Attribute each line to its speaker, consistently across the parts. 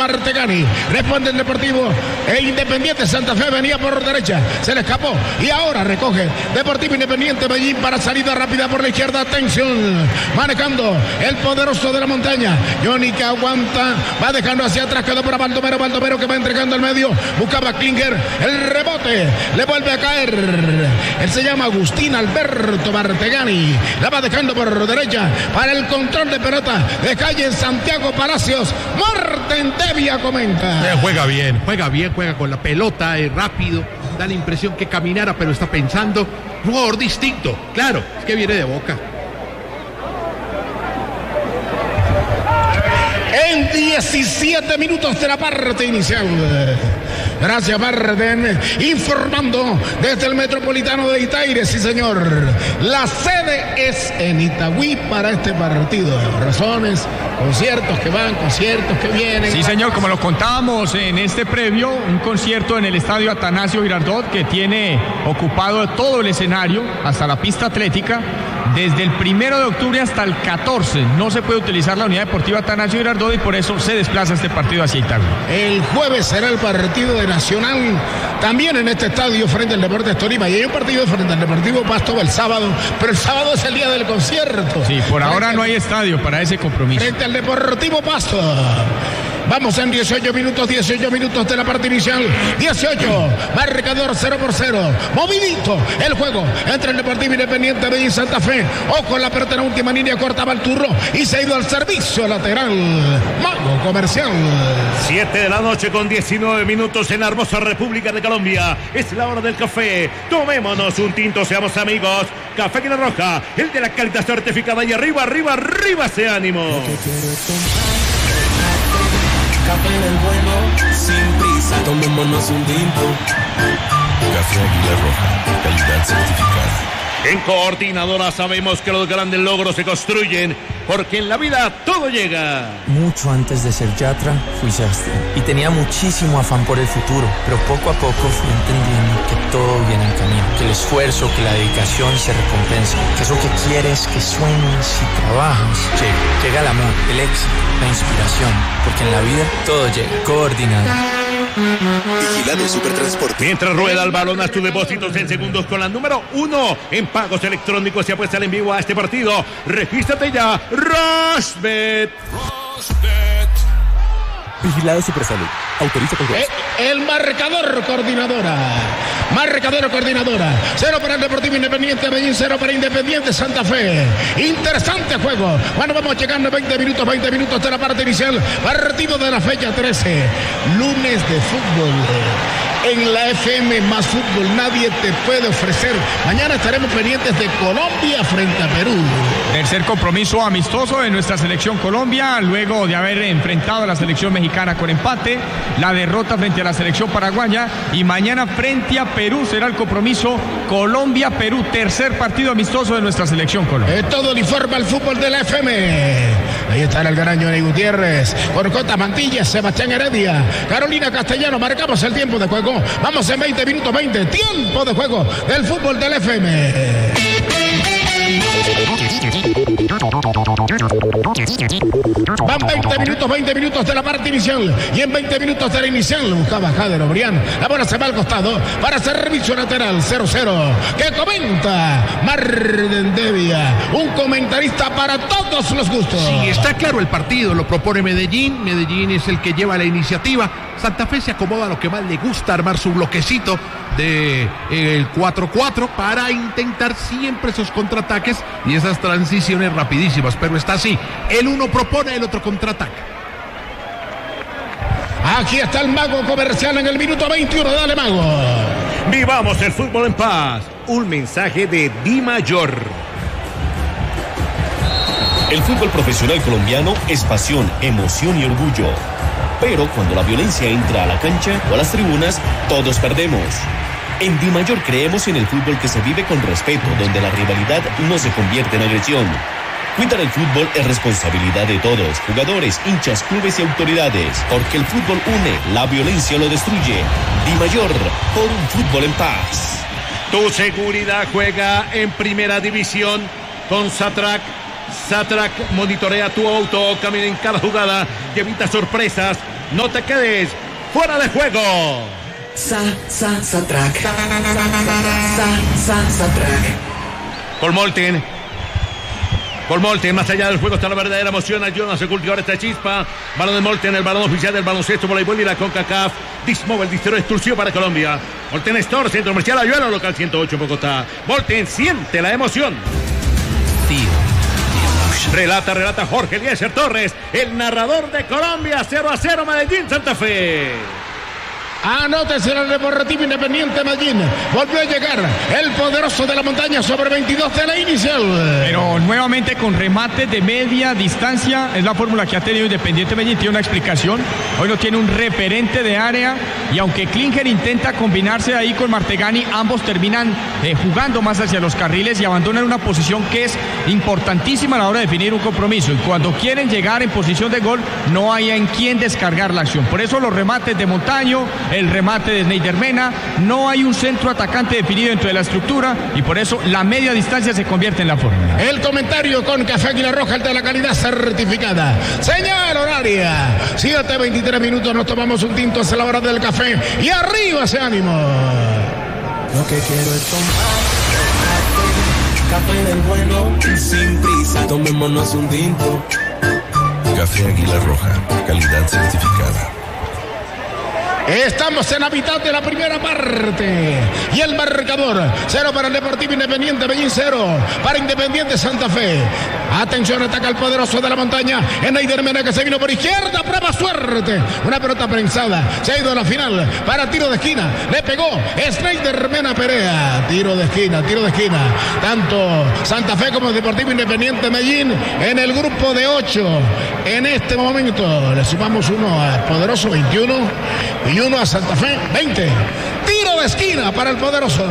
Speaker 1: Martegani. Responde el Deportivo. El Independiente Santa Fe venía por derecha. Se le escapó. Y ahora recoge Deportivo Independiente Medellín para salida rápida por la izquierda. Atención. Manejando el poderoso de la montaña. Johnny que aguanta. Va dejando hacia atrás. Quedó para Baldomero. Baldomero que va entregando al medio. Buscaba Klinger. El rebote. Le vuelve a caer. Él se llama Agustín Alberto Martegani. La va dejando por derecha para el control de pelota de calle Santiago Palacios. Martendevia comenta.
Speaker 2: Juega bien, juega con la pelota, es rápido, da la impresión que caminara, pero está pensando. Un jugador distinto, claro, es que viene de Boca.
Speaker 1: En 17 minutos de la parte inicial. Gracias, Marden. Informando desde el Metropolitano de Itaire, sí señor. La sede es en Itagüí para este partido. Razones, conciertos que van, conciertos que vienen.
Speaker 3: Sí señor, como lo contábamos en este previo, un concierto en el estadio Atanasio Girardot que tiene ocupado todo el escenario hasta la pista atlética. Desde el 1 de octubre hasta el 14 no se puede utilizar la unidad deportiva Atanasio Girardot y por eso se desplaza este partido hacia Itagüí.
Speaker 1: El jueves será el partido de Nacional también en este estadio frente al Deportes Tolima y hay un partido frente al Deportivo Pasto el sábado, pero el sábado es el día del concierto.
Speaker 3: Sí, por ahora no hay estadio para ese compromiso.
Speaker 1: Frente al Deportivo Pasto. Vamos en 18 minutos de la parte inicial. 18, marcador 0-0. Movidito el juego entre el Deportivo Independiente Medellín Santa Fe. Ojo, la pelota en la última línea, cortaba el turno y se ha ido al servicio lateral. Mago Comercial.
Speaker 4: 7 de la noche con 19 minutos en la hermosa República de Colombia. Es la hora del café. Tomémonos un tinto, seamos amigos. Café Águila Roja, el de la calidad certificada. Y arriba ese ánimo.
Speaker 5: Café del bueno, sin prisa, tomémonos un tinto.
Speaker 6: Café Águila Roja, calidad certificada.
Speaker 4: En Coordinadora sabemos que los grandes logros se construyen, porque en la vida todo llega.
Speaker 7: Mucho antes de ser yatra, fui sastre y tenía muchísimo afán por el futuro, pero poco a poco fui entendiendo que todo viene en camino, que el esfuerzo, que la dedicación se recompensa, que eso que quieres, que sueñas y trabajas, llega el amor, el éxito, la inspiración, porque en la vida todo llega. Coordinadora.
Speaker 6: Vigilado Supertransporte.
Speaker 4: Mientras rueda el balón a tus depósitos en segundos con la número 1 en pagos electrónicos, se apuesta en vivo a este partido. Regístrate ya, Rushbet.
Speaker 6: Vigilado Supersalud. Autoriza con
Speaker 1: El marcador Coordinadora. 0 para el Deportivo Independiente Medellín, 0 para Independiente Santa Fe. Interesante juego. Bueno, vamos llegando a 20 minutos de la parte inicial. Partido de la fecha 13. Lunes de fútbol. En la FM más fútbol nadie te puede ofrecer. Mañana estaremos pendientes de Colombia frente a Perú.
Speaker 3: Tercer compromiso amistoso de nuestra selección Colombia, luego de haber enfrentado a la selección mexicana con empate, la derrota frente a la selección paraguaya y mañana frente a Perú será el compromiso Colombia-Perú, tercer partido amistoso de nuestra selección Colombia.
Speaker 1: Todo le informa el fútbol de la FM. Ahí está el garaño Ney Gutiérrez, Corcota Mantilla, Sebastián Heredia, Carolina Castellano. Marcamos el tiempo de juego. Vamos en 20 minutos, tiempo de juego del fútbol del FM. Van 20 minutos de la parte inicial y en 20 minutos de la inicial buscaba Jader Obrián. La bola se va al costado para servicio lateral 0-0. Que comenta Martendevia, un comentarista para todos los gustos.
Speaker 2: Sí, está claro el partido, lo propone Medellín. Medellín es el que lleva la iniciativa. Santa Fe se acomoda a lo que más le gusta, armar su bloquecito de el 4-4 para intentar siempre esos contraataques y esas transiciones rapidísimas, pero está así, el uno propone, el otro contraataca.
Speaker 1: Aquí está el Mago Comercial en el minuto 21, dale Mago.
Speaker 4: Vivamos el fútbol en paz, un mensaje de Di Mayor.
Speaker 6: El fútbol profesional colombiano es pasión, emoción y orgullo. Pero cuando la violencia entra a la cancha o a las tribunas, todos perdemos. En Di Mayor creemos en el fútbol que se vive con respeto, donde la rivalidad no se convierte en agresión. Cuidar el fútbol es responsabilidad de todos, jugadores, hinchas, clubes y autoridades, porque el fútbol une, la violencia lo destruye. Di Mayor, por un fútbol en paz.
Speaker 4: Tu seguridad juega en primera división con Satrac. Satrac monitorea tu auto, camina en cada jugada y evita sorpresas. No te quedes fuera de juego.
Speaker 5: Sa-track.
Speaker 4: Paul Molten, más allá del juego está la verdadera emoción. Ayúdanos a cultivar esta chispa. Balón de Molten, el balón oficial del baloncesto, voleibol y la CONCACAF. Dismóvil, distero exclusivo para Colombia. Molten Store, Centro Comercial Ayuelo, local 108 Bogotá. Molten, siente la emoción. Relata Jorge Eliezer Torres, el narrador de Colombia. 0-0 Medellín, Santa Fe.
Speaker 1: Anótese el Deportivo Independiente Medellín. Volvió a llegar el poderoso de la montaña sobre 22 de la inicial.
Speaker 3: Pero nuevamente con remate de media distancia. Es la fórmula que ha tenido Independiente Medellín. Tiene una explicación. Hoy no tiene un referente de área. Y aunque Klinger intenta combinarse ahí con Martegani, ambos terminan jugando más hacia los carriles y abandonan una posición que es importantísima a la hora de definir un compromiso. Y cuando quieren llegar en posición de gol, no hay en quién descargar la acción. Por eso los remates de Montaño, el remate de Sneider Mena, no hay un centro atacante definido dentro de la estructura y por eso la media distancia se convierte en la fórmula.
Speaker 1: El comentario con Café Águila Roja, el de la calidad certificada. Señal horaria, 7:23 minutos, nos tomamos un tinto hacia la hora del café y arriba ese ánimo.
Speaker 5: Lo que quiero es tomar café del bueno, sin prisa, tomémonos un tinto.
Speaker 8: Café Águila Roja, calidad certificada.
Speaker 1: Estamos en la mitad de la primera parte y el marcador 0 para el Deportivo Independiente Medellín, 0 para Independiente Santa Fe. Atención, ataca el poderoso de la montaña, Sneider Mena, que se vino por izquierda, prueba suerte, una pelota prensada, se ha ido a la final para tiro de esquina, le pegó Sneider Mena Perea, tiro de esquina, tanto Santa Fe como el Deportivo Independiente Medellín en el grupo de 8. En este momento le sumamos uno al poderoso, 21, y uno a Santa Fe, 20. Tiro de esquina para el poderoso.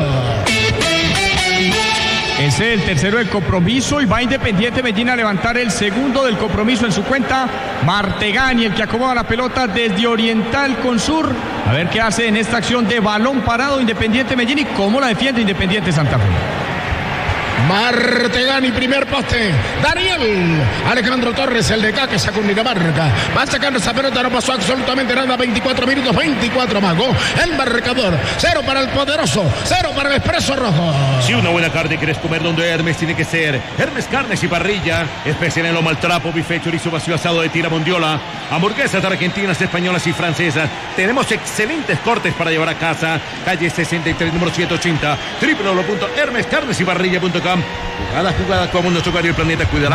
Speaker 3: Ese es el tercero del compromiso y va Independiente Medellín a levantar el segundo del compromiso en su cuenta. Martegani, el que acomoda la pelota desde oriental con sur. A ver qué hace en esta acción de balón parado Independiente Medellín y cómo la defiende Independiente Santa Fe.
Speaker 1: Martegani, primer poste. Daniel Alejandro Torres, el de que sacó Dinamarca. Va sacando esa pelota, no pasó absolutamente nada. 24 minutos, 24 más. El marcador, 0 para el poderoso, 0 para el Expreso Rojo.
Speaker 4: Si una buena carne quieres comer donde Hermes, tiene que ser Hermes Carnes y Parrilla. Especial en lomo al trapo, bife, chorizo vacío, asado de tira mondiola, hamburguesas argentinas, españolas y francesas. Tenemos excelentes cortes para llevar a casa. Calle 63, número 180, www.hermescarnesyparrilla.com. Jugada como nuestro hogar y el planeta cuidará.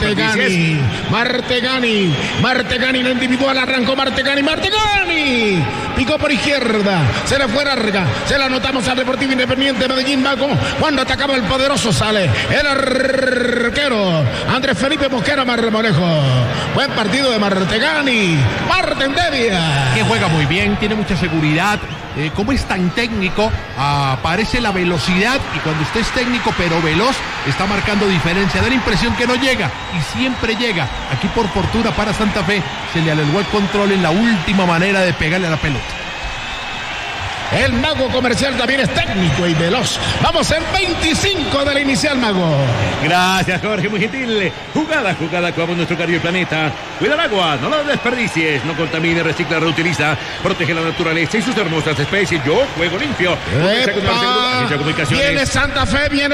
Speaker 1: Martegani, la individual arrancó Martegani. Picó por izquierda, se le fue larga, se la anotamos al Deportivo Independiente Medellín. Mago, cuando atacaba el poderoso sale el arquero Andrés Felipe Mosquera Marmolejo. Buen partido de Martegani. Martendevia,
Speaker 2: que juega muy bien, tiene mucha seguridad. Como es tan técnico, aparece la velocidad y cuando usted es técnico pero veloz, está marcando diferencia. Da la impresión que no llega y siempre llega. Aquí por fortuna para Santa Fe se le alargó el control en la última manera de pegarle a la pelota.
Speaker 1: El Mago Comercial también es técnico y veloz. Vamos en 25 de la inicial, Mago.
Speaker 4: Gracias, Jorge, muy gentil. Jugada como nuestro cariño planeta. Cuida el agua, no la desperdicies. No contamine, recicla, reutiliza. Protege la naturaleza y sus hermosas especies. Yo juego limpio.
Speaker 1: Viene Santa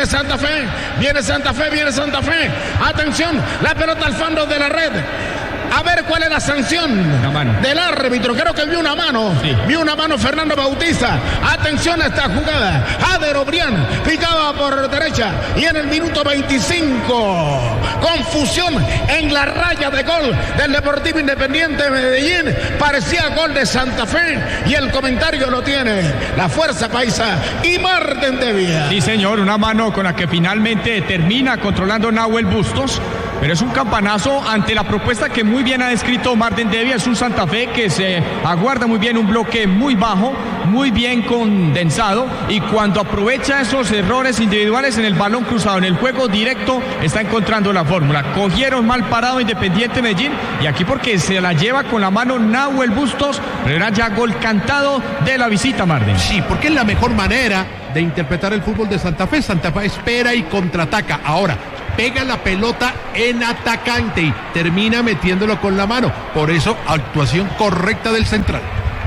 Speaker 1: Fe. Atención, la pelota al fondo de la red. A ver cuál es la sanción del árbitro. Creo que vio una mano. Sí. Vio una mano Fernando Bautista. Atención a esta jugada. Ader Obrián picaba por derecha. Y en el minuto 25, confusión en la raya de gol del Deportivo Independiente de Medellín. Parecía gol de Santa Fe. Y el comentario lo tiene la Fuerza Paisa y Martendevia.
Speaker 3: Sí, señor. Una mano con la que finalmente termina controlando Nahuel Bustos. Pero es un campanazo ante la propuesta que muy bien ha descrito Martendevia. Es un Santa Fe que se aguarda muy bien un bloque muy bajo, muy bien condensado, y cuando aprovecha esos errores individuales en el balón cruzado, en el juego directo, está encontrando la fórmula. Cogieron mal parado Independiente Medellín y aquí porque se la lleva con la mano Nahuel Bustos, pero era ya gol cantado de la visita, Marden.
Speaker 2: Sí, porque es la mejor manera de interpretar el fútbol de Santa Fe. Santa Fe espera y contraataca. Ahora, pega la pelota en atacante y termina metiéndolo con la mano. Por eso, actuación correcta del central.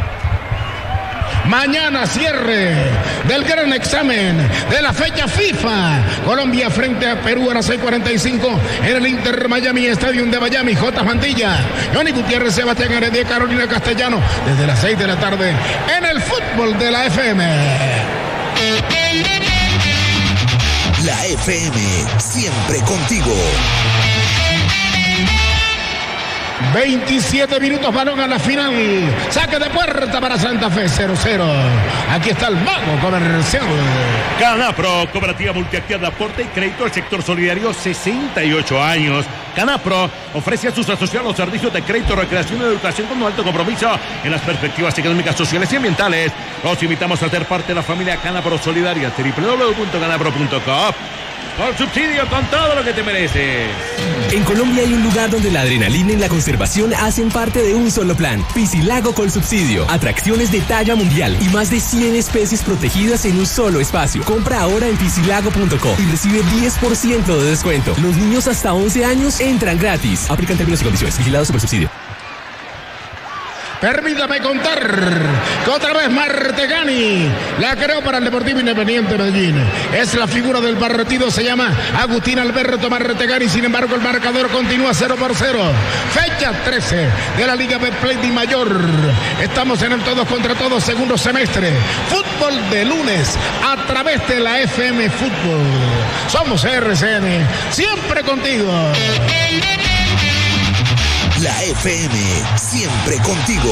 Speaker 1: Mañana cierre del gran examen de la fecha FIFA. Colombia frente a Perú a las 6:45 en el Inter Miami Stadium de Miami. J. Mantilla, Johnny Gutiérrez, Sebastián Heredia, Carolina Castellano. Desde las 6 de la tarde en el fútbol de la FM.
Speaker 9: La FM, siempre contigo.
Speaker 1: 27 minutos, balón a la final. Saque de puerta para Santa Fe, 0-0. Aquí está el mago comercial.
Speaker 4: Canapro, cooperativa multiactiva de aporte y crédito al sector solidario, 68 años. Canapro ofrece a sus asociados servicios de crédito, recreación y educación con un alto compromiso en las perspectivas económicas, sociales y ambientales. Los invitamos a ser parte de la familia Canapro Solidaria, www.canapro.com. Con subsidio, con todo lo que te mereces.
Speaker 10: En Colombia hay un lugar donde la adrenalina y la conservación hacen parte de un solo plan. Piscilago con subsidio. Atracciones de talla mundial y más de 100 especies protegidas en un solo espacio. Compra ahora en piscilago.co y recibe 10% de descuento. Los niños hasta 11 años entran gratis. Aplican términos y condiciones. Vigilado super subsidio.
Speaker 1: Permítame contar que otra vez Martegani la creó para el Deportivo Independiente Medellín. Es la figura del partido, se llama Agustín Alberto Martegani. Sin embargo, el marcador continúa 0-0. Fecha 13 de la Liga Betplay de Mayor. Estamos en el todos contra todos, segundo semestre. Fútbol de lunes a través de la FM Fútbol. Somos RCN, siempre contigo.
Speaker 9: La FM, siempre contigo.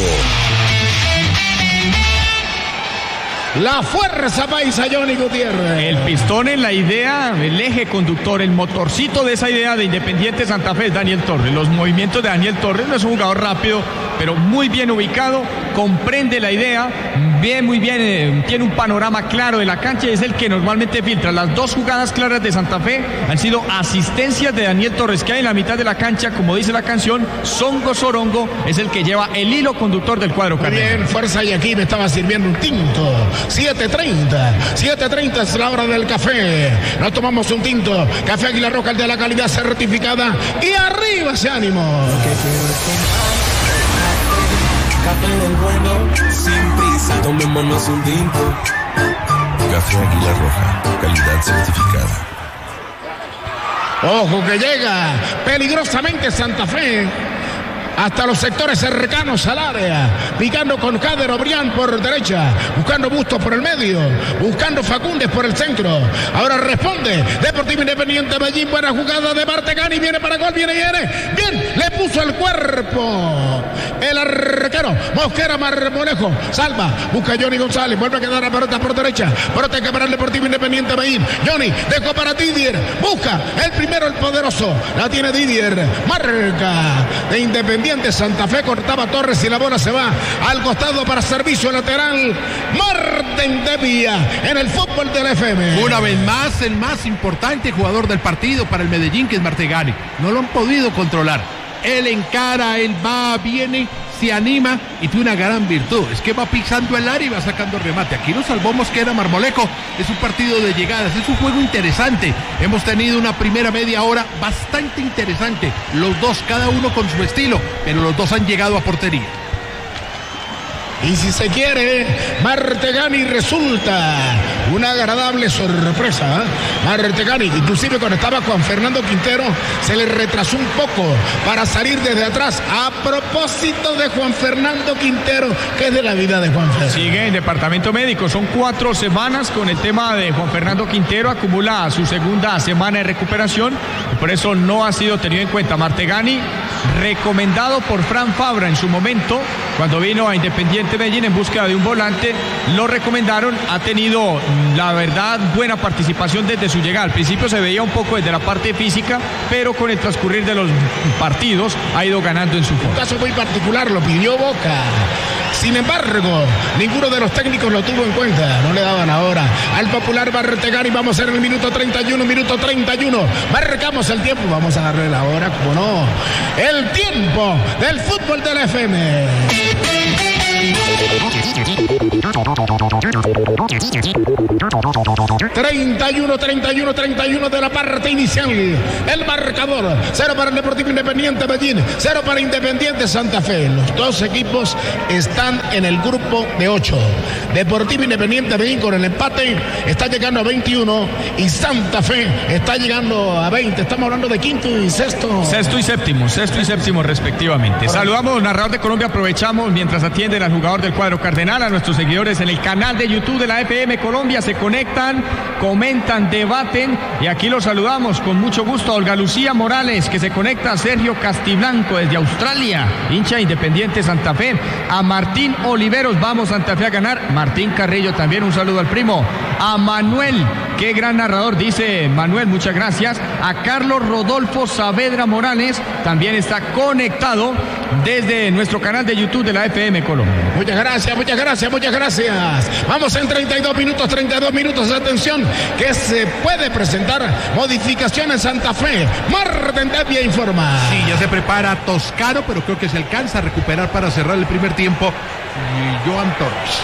Speaker 1: La fuerza paisa, Johnny Gutiérrez.
Speaker 3: El pistón en la idea, el eje conductor, el motorcito de esa idea de Independiente Santa Fe es Daniel Torres. Los movimientos de Daniel Torres, no es un jugador rápido, pero muy bien ubicado, comprende la idea, ve muy bien, tiene un panorama claro de la cancha y es el que normalmente filtra. Las dos jugadas claras de Santa Fe han sido asistencias de Daniel Torres, que hay en la mitad de la cancha, como dice la canción, Songo Sorongo es el que lleva el hilo conductor del cuadro carnero.
Speaker 1: Bien, fuerza, y aquí me estaba sirviendo un tinto. 7:30 es la hora del café. Nos tomamos un tinto. Café Águila Roja, el de la calidad certificada. Y arriba ese ánimo.
Speaker 5: Café del bueno, sin prisa, tomémonos un tinto.
Speaker 8: Café Águila Roja, calidad certificada.
Speaker 1: Ojo que llega peligrosamente Santa Fe hasta los sectores cercanos al área, picando con Kader Obrián por derecha, buscando Bustos por el medio, buscando Facúndez por el centro. Ahora responde Deportivo Independiente Medellín, buena jugada de Martegani, viene para gol, viene, bien, le puso el cuerpo el arquero Mosquera Marmolejo, salva, busca Johnny González, vuelve a quedar la pelota por derecha, protege para el Deportivo Independiente Medellín. Johnny dejó para Didier, busca el primero, el poderoso, la tiene Didier, marca de Independiente Santa Fe, cortaba Torres y la bola se va al costado para servicio lateral. Marten Devia en el fútbol del FM.
Speaker 2: Una vez más, el más importante jugador del partido para el Medellín, que es Martegani. No lo han podido controlar. Él encara, él va, viene, se anima y tiene una gran virtud. Es que va pisando el área y va sacando remate. Aquí nos salvó Mosquera Marmolejo. Es un partido de llegadas, es un juego interesante. Hemos tenido una primera media hora bastante interesante. Los dos, cada uno con su estilo, pero los dos han llegado a portería.
Speaker 1: Y si se quiere, Martegani resulta una agradable sorpresa. Martegani, inclusive cuando estaba Juan Fernando Quintero, se le retrasó un poco para salir desde atrás. A propósito de Juan Fernando Quintero, ¿qué es de la vida de Juan Fernando?
Speaker 3: Sigue en departamento médico, son 4 semanas con el tema de Juan Fernando Quintero, acumula su segunda semana de recuperación, y por eso no ha sido tenido en cuenta. Martegani, recomendado por Fran Fabra en su momento, cuando vino a Independiente Medellín en búsqueda de un volante, lo recomendaron, ha tenido la verdad buena participación desde su llegada. Al principio se veía un poco desde la parte física, pero con el transcurrir de los partidos ha ido ganando en su forma.
Speaker 1: Un caso muy particular, lo pidió Boca. Sin embargo, ninguno de los técnicos lo tuvo en cuenta, no le daban ahora al popular Martegani. Vamos a ser en el minuto 31, marcamos el tiempo, vamos a darle la hora, como no, el tiempo del fútbol de la FM. 31 de la parte inicial. El marcador, 0 para el Deportivo Independiente Medellín, 0 para Independiente Santa Fe. Los dos equipos están en el grupo de 8. Deportivo Independiente Medellín con el empate está llegando a 21 y Santa Fe está llegando a 20. Estamos hablando de quinto y sexto.
Speaker 3: Sexto y séptimo respectivamente. Saludamos, narrador de Colombia, aprovechamos mientras atienden al jugador del cuadro cardenal, a nuestros seguidores en el canal de YouTube de la FM Colombia, se conectan, comentan, debaten y aquí los saludamos con mucho gusto a Olga Lucía Morales, que se conecta, a Sergio Castiblanco desde Australia, hincha Independiente Santa Fe, a Martín Oliveros, vamos Santa Fe a ganar, Martín Carrillo también, un saludo al primo, a Manuel, qué gran narrador, dice Manuel, muchas gracias, a Carlos Rodolfo Saavedra Morales, también está conectado desde nuestro canal de YouTube de la FM Colombia.
Speaker 1: Muchas gracias. Vamos en 32 minutos, atención, que se puede presentar modificación en Santa Fe. Marden Devia informa.
Speaker 2: Sí, ya se prepara Toscano, pero creo que se alcanza a recuperar para cerrar el primer tiempo. Y Joan Torres.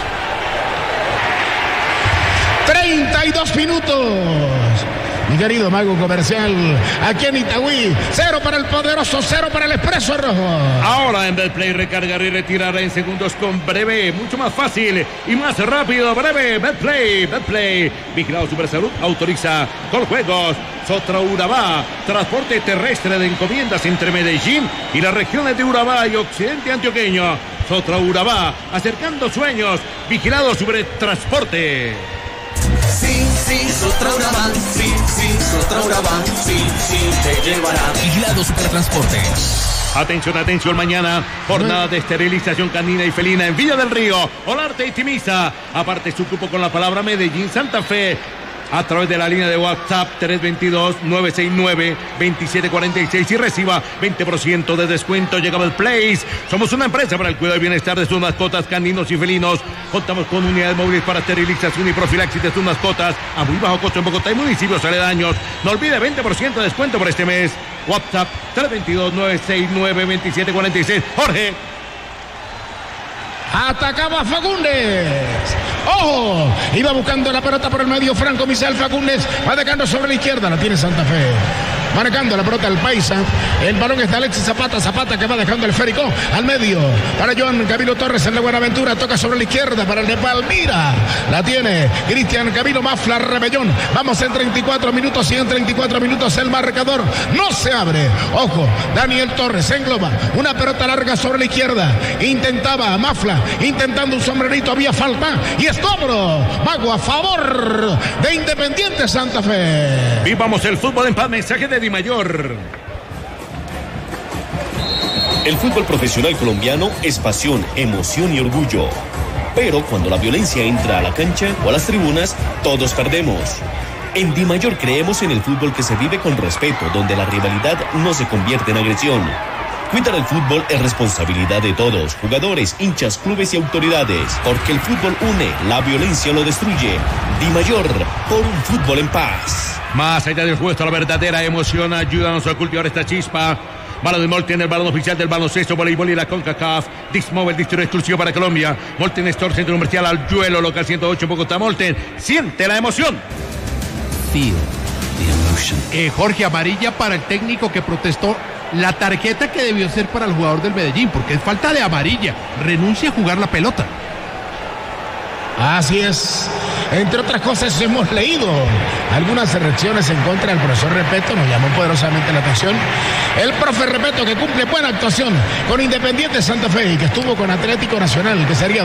Speaker 1: 32 minutos. Mi querido mago comercial, aquí en Itagüí, 0 para el poderoso, 0 para el Expreso Rojo.
Speaker 4: Ahora en Betplay recargar y retirar en segundos con Breve, mucho más fácil y más rápido. Breve, Betplay. Vigilado Supersalud, autoriza con juegos. Sotra Urabá, transporte terrestre de encomiendas entre Medellín y las regiones de Urabá y occidente antioqueño. Sotra Urabá, acercando sueños. Vigilado Supertransporte.
Speaker 5: Sí, Sotra Urabá, sí, Sotra Urabá, sí, te llevará.
Speaker 10: Vigilado Supertransporte.
Speaker 4: Atención, mañana, jornada de esterilización canina y felina en Villa del Río, Olarte y Timiza. Aparte su cupo con la palabra Medellín Santa Fe. A través de la línea de WhatsApp 322-969-2746 y reciba 20% de descuento. Llega Betplay. Somos una empresa para el cuidado y bienestar de sus mascotas caninos y felinos. Contamos con unidades móviles para esterilización y profilaxis de sus mascotas a muy bajo costo en Bogotá y municipios aledaños. No olvide 20% de descuento por este mes. WhatsApp 322-969-2746. Jorge.
Speaker 1: Atacaba Fagundes. ¡Ojo! Iba buscando la pelota por el medio. Franco Misael Fagundes va dejando sobre la izquierda. La tiene Santa Fe. Marcando la pelota al Paisa. El balón está Alexis Zapata. Zapata que va dejando el esférico al medio. Para Joan Camilo Torres en la Buenaventura. Toca sobre la izquierda para el de Palmira. La tiene Cristian Camilo Mafla Rebellón. Vamos en 34 minutos. Y en 34 minutos el marcador no se abre. Ojo, Daniel Torres engloba una pelota larga sobre la izquierda. Intentaba Mafla. Intentando un sombrerito. Había falta. Y es cobro. Mago a favor de Independiente Santa Fe.
Speaker 4: Vivamos el fútbol en paz. Mensaje de Di Mayor.
Speaker 6: El fútbol profesional colombiano es pasión, emoción y orgullo. Pero cuando la violencia entra a la cancha o a las tribunas, todos perdemos. En Di Mayor creemos en el fútbol que se vive con respeto, donde la rivalidad no se convierte en agresión. Cuidar el fútbol es responsabilidad de todos, jugadores, hinchas, clubes y autoridades, porque el fútbol une, la violencia lo destruye. Di Mayor, por un fútbol en paz.
Speaker 4: Más allá del juego está la verdadera emoción. Ayúdanos a cultivar esta chispa. Balón de Molten, el balón oficial del baloncesto, voleibol y la CONCACAF. Dixmóvil, distribuidor exclusivo para Colombia. Molten Store, centro comercial Alyuelo, local 108, Bogotá. Molten, siente la emoción.
Speaker 10: Feel the emotion.
Speaker 2: Jorge, amarilla para el técnico que protestó la tarjeta que debió ser para el jugador del Medellín, porque es falta de amarilla. Renuncia a jugar la pelota.
Speaker 1: Así es. Entre otras cosas, hemos leído algunas reacciones en contra del profesor Repeto. Nos llamó poderosamente la atención. El profe Repeto, que cumple buena actuación con Independiente Santa Fe y que estuvo con Atlético Nacional, que sería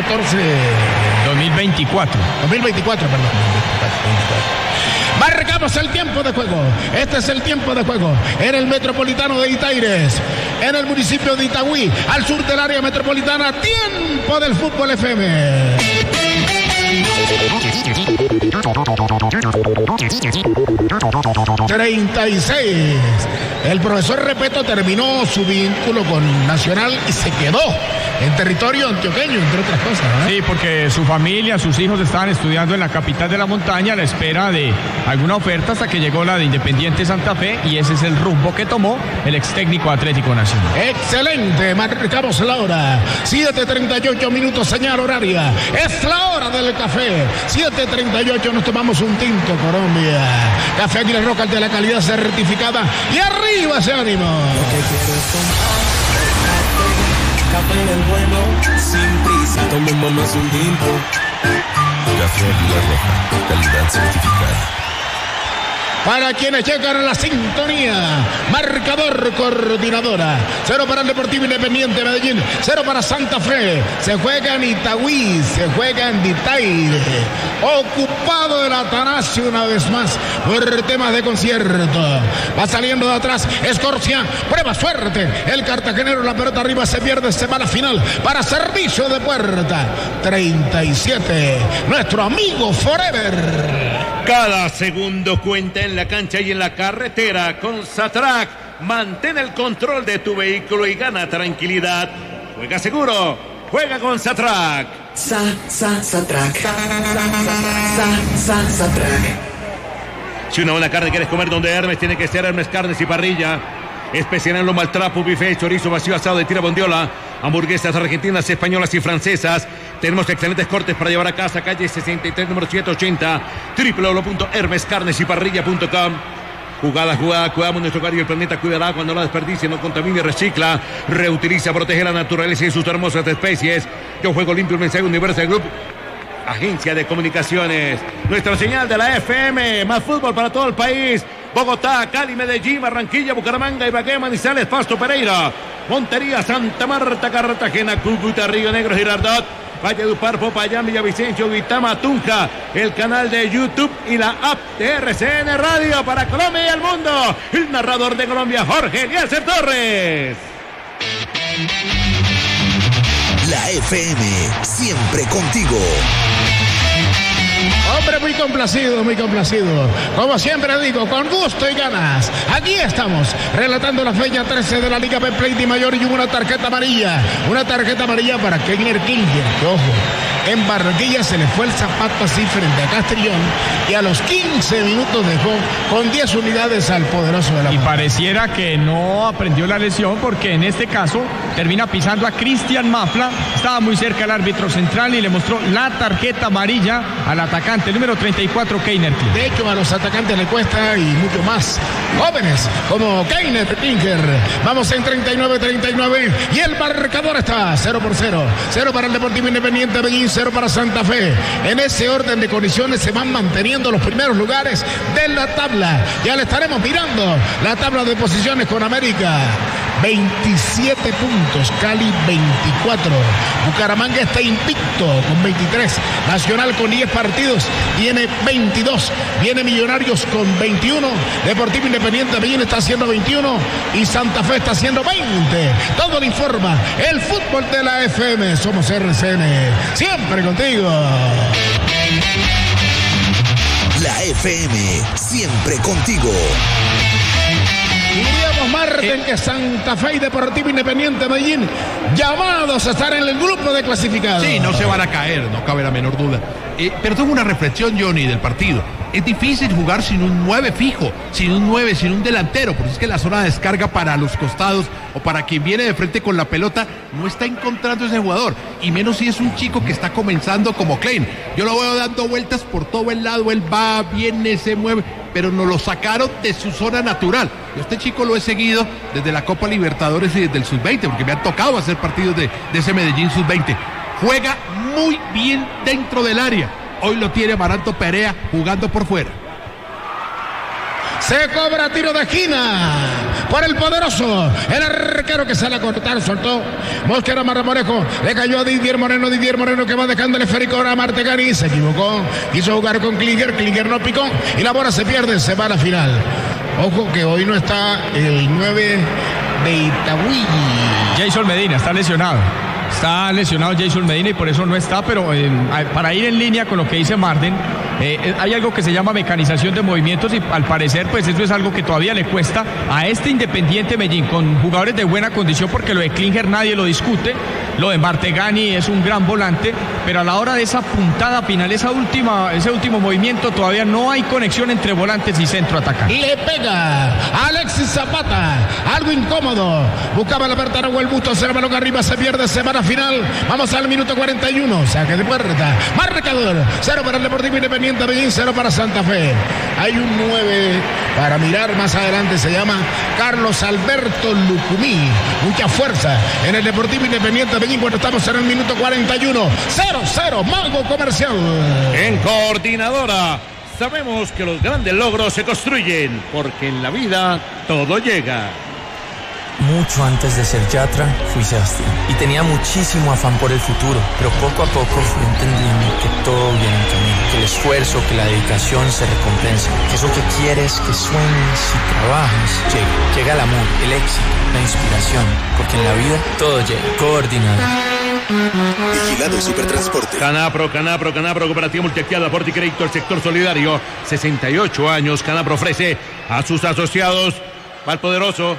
Speaker 3: 2024,
Speaker 1: perdón. Marcamos el tiempo de juego. Este es el tiempo de juego en el Metropolitano de Itaires, en el municipio de Itagüí, al sur del área metropolitana. Tiempo del fútbol FM. 36. El profesor Repeto terminó su vínculo con Nacional y se quedó en territorio antioqueño, entre otras cosas, ¿no?
Speaker 3: Sí, porque su familia, sus hijos estaban estudiando en la capital de la montaña a la espera de alguna oferta hasta que llegó la de Independiente Santa Fe, y ese es el rumbo que tomó el ex técnico Atlético Nacional.
Speaker 1: Excelente, marcamos la hora, 7:38 minutos, señal horaria, es la hora del café, 7:38, nos tomamos un tinto, Colombia, Café Águila Roja, el de la calidad certificada, y arriba ese ánimo.
Speaker 5: Café del bueno, sin prisa, tomémonos un tinto.
Speaker 8: Café Águila Roja, calidad certificada.
Speaker 1: Para quienes llegan a la sintonía, marcador coordinadora, 0 para el Deportivo Independiente Medellín, 0 para Santa Fe, se juega en Itagüí, se juega en Ditaire, ocupado el Atanasio una vez más por temas de concierto, va saliendo de atrás, Escorcia, prueba suerte, el cartagenero, la pelota arriba, se pierde, se va a la final, para servicio de puerta, 37, nuestro amigo Forever.
Speaker 4: Cada segundo cuenta en la cancha y en la carretera. Con Satrac, mantén el control de tu vehículo y gana tranquilidad. Juega seguro, juega con Satrac.
Speaker 5: Satrac. Satrac.
Speaker 4: Si una buena carne quieres comer donde Hermes, tiene que ser Hermes Carnes y Parrilla. Especial en lo maltrapo, buffet, chorizo vacío, asado de tira bondiola, hamburguesas argentinas, españolas y francesas. Tenemos excelentes cortes para llevar a casa, calle 63, número 780, www.hermescarnesyparrilla.com. Jugada, cuidamos nuestro hogar y el planeta, cuidará cuando la desperdicie, no contamine, recicla, reutiliza, protege la naturaleza y sus hermosas especies. Yo juego limpio, un mensaje Universal Group, agencia de comunicaciones. Nuestra señal de la FM, más fútbol para todo el país. Bogotá, Cali, Medellín, Barranquilla, Bucaramanga, Ibagué, Manizales, Pasto, Pereira, Montería, Santa Marta, Cartagena, Cúcuta, Río Negro, Girardot, Valledupar, Popayán, Villavicencio, Vitama, Tunja, el canal de YouTube y la app de RCN Radio para Colombia y el mundo. El narrador de Colombia, Jorge Eliezer Torres.
Speaker 9: La FM, siempre contigo.
Speaker 1: Hombre, muy complacido, muy complacido. Como siempre digo, con gusto y ganas. Aquí estamos, relatando la fecha 13 de la Liga Betplay de Mayor, y una tarjeta amarilla. Una tarjeta amarilla para Keiner Klinger, que ojo, en Barranquilla se le fue el zapato así frente a Castrillón, y a los 15 minutos dejó con 10 unidades al poderoso de la
Speaker 3: Y
Speaker 1: Mora.
Speaker 3: pareciera que no aprendió la lesión, porque en este caso termina pisando a Cristian Mafla. Estaba muy cerca el árbitro central y le mostró la tarjeta amarilla al atacante, el número 34, Keiner Klinger.
Speaker 1: De hecho, a los atacantes le cuesta, y mucho más jóvenes como Keiner Klinger. Vamos en 39-39 y el marcador está 0-0. 0 para el Deportivo Independiente Medellín, 0 para Santa Fe. En ese orden de condiciones se van manteniendo los primeros lugares de la tabla. Ya le estaremos mirando la tabla de posiciones con América. 27 puntos, Cali 24, Bucaramanga está invicto con 23, Nacional con 10 partidos tiene 22, viene Millonarios con 21, Deportivo Independiente Medellín está haciendo 21 y Santa Fe está haciendo 20. Todo lo informa el fútbol de la FM. Somos RCN, siempre contigo.
Speaker 9: La FM, siempre contigo.
Speaker 1: Diríamos, Marten, que Santa Fe y Deportivo Independiente Medellín llamados a estar en el grupo de clasificados.
Speaker 2: Sí, no se van a caer, no cabe la menor duda. Pero tengo una reflexión, Johnny, del partido. Es difícil jugar sin un 9 fijo, sin un 9, sin un delantero, porque es que la zona de descarga para los costados o para quien viene de frente con la pelota no está encontrando ese jugador, y menos si es un chico que está comenzando como Klein. Yo lo veo dando vueltas por todo el lado, él va, viene, se mueve, pero nos lo sacaron de su zona natural. Yo este chico lo he seguido desde la Copa Libertadores y desde el Sub-20, porque me han tocado hacer partidos de ese Medellín Sub-20. Juega muy bien dentro del área. Hoy lo tiene Amaranto Perea jugando por fuera.
Speaker 1: Se cobra tiro de esquina por el poderoso, el arquero que sale a cortar, soltó Mosquera Marramorejo, le cayó a Didier Moreno que va dejando el esférico a Martegani, se equivocó, quiso jugar con Klinger no picó y la bola se pierde, se va a la final. Ojo que hoy no está el 9 de Itagüí.
Speaker 3: Jason Medina está lesionado. Está lesionado Jason Medina y por eso no está, pero para ir en línea con lo que dice Marden, Hay algo que se llama mecanización de movimientos y al parecer pues eso es algo que todavía le cuesta a este Independiente Medellín, con jugadores de buena condición, porque lo de Klinger nadie lo discute, lo de Martegani es un gran volante, pero a la hora de esa puntada final, ese último movimiento, todavía no hay conexión entre volantes y centro atacante.
Speaker 1: Le pega Alexis Zapata, algo incómodo, buscaba la apertura el busto, se balón arriba, se pierde, semana final, vamos al minuto 41, saque de puerta, marcador, 0 para el Deportivo Independiente Medellín, 0 para Santa Fe. Hay un 9 para mirar más adelante, se llama Carlos Alberto Lucumí, mucha fuerza en el Deportivo Independiente Medellín cuando estamos en el minuto 41, 0-0, Mago Comercial.
Speaker 4: En Coordinadora sabemos que los grandes logros se construyen, porque en la vida todo llega.
Speaker 7: Mucho antes de ser Yatra, fui Sebastián. Y tenía muchísimo afán por el futuro, pero poco a poco fui entendiendo que todo viene en camino, que el esfuerzo, que la dedicación se recompensa, que eso que quieres, que sueñes y trabajas, llega. Llega el amor, el éxito, la inspiración, porque en la vida todo llega. Coordinado.
Speaker 9: Vigilado Supertransporte.
Speaker 4: Canapro, Cooperativa Multiactiva, aporte y crédito al sector solidario. 68 años, Canapro ofrece a sus asociados Valpoderoso.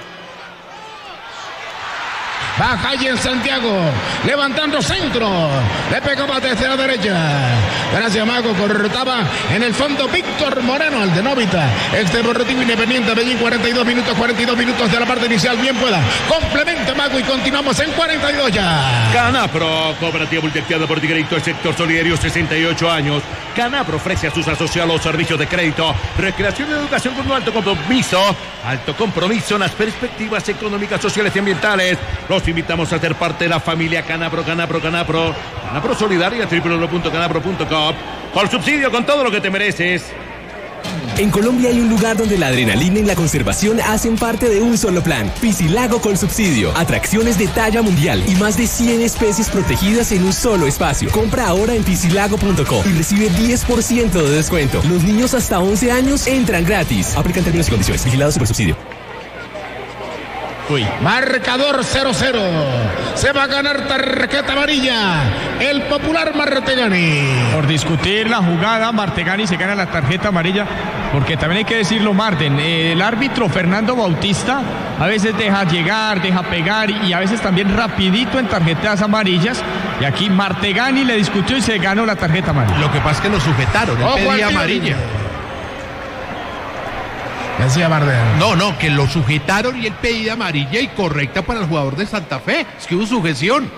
Speaker 1: Baja allí en Santiago, levantando centro, le pegaba desde la derecha. Gracias, Mago, cortaba en el fondo Víctor Moreno, al de Novita. Este Deportivo Independiente Medellín, 42 minutos de la parte inicial, bien pueda. Complementa, Mago, y continuamos en 42 ya.
Speaker 4: Canapro, Cooperativa Multiactiva, aporte y crédito al sector solidario, 68 años. Canapro ofrece a sus asociados servicios de crédito, recreación y educación con un alto compromiso en las perspectivas económicas, sociales y ambientales. Los invitamos a ser parte de la familia Canapro Solidaria, www.canapro.com. Por subsidio, con todo lo que te mereces.
Speaker 10: En Colombia hay un lugar donde la adrenalina y la conservación hacen parte de un solo plan. Piscilago con subsidio. Atracciones de talla mundial y más de 100 especies protegidas en un solo espacio. Compra ahora en piscilago.com y recibe 10% de descuento. Los niños hasta 11 años entran gratis. Aplican términos y condiciones. Vigilado Supersubsidio.
Speaker 1: Marcador 0-0. Se va a ganar tarjeta amarilla el popular Martegani.
Speaker 3: Por discutir la jugada, Martegani se gana la tarjeta amarilla, porque también hay que decirlo, Marten, el árbitro Fernando Bautista a veces deja llegar, deja pegar y a veces también rapidito en tarjetas amarillas, y aquí Martegani le discutió y se ganó la tarjeta amarilla.
Speaker 2: Lo que pasa es que lo sujetaron, él pedía amarilla.
Speaker 1: Decía Bardem.
Speaker 2: No, que lo sujetaron y él pedía amarilla y correcta para el jugador de Santa Fe. Es que hubo sujeción.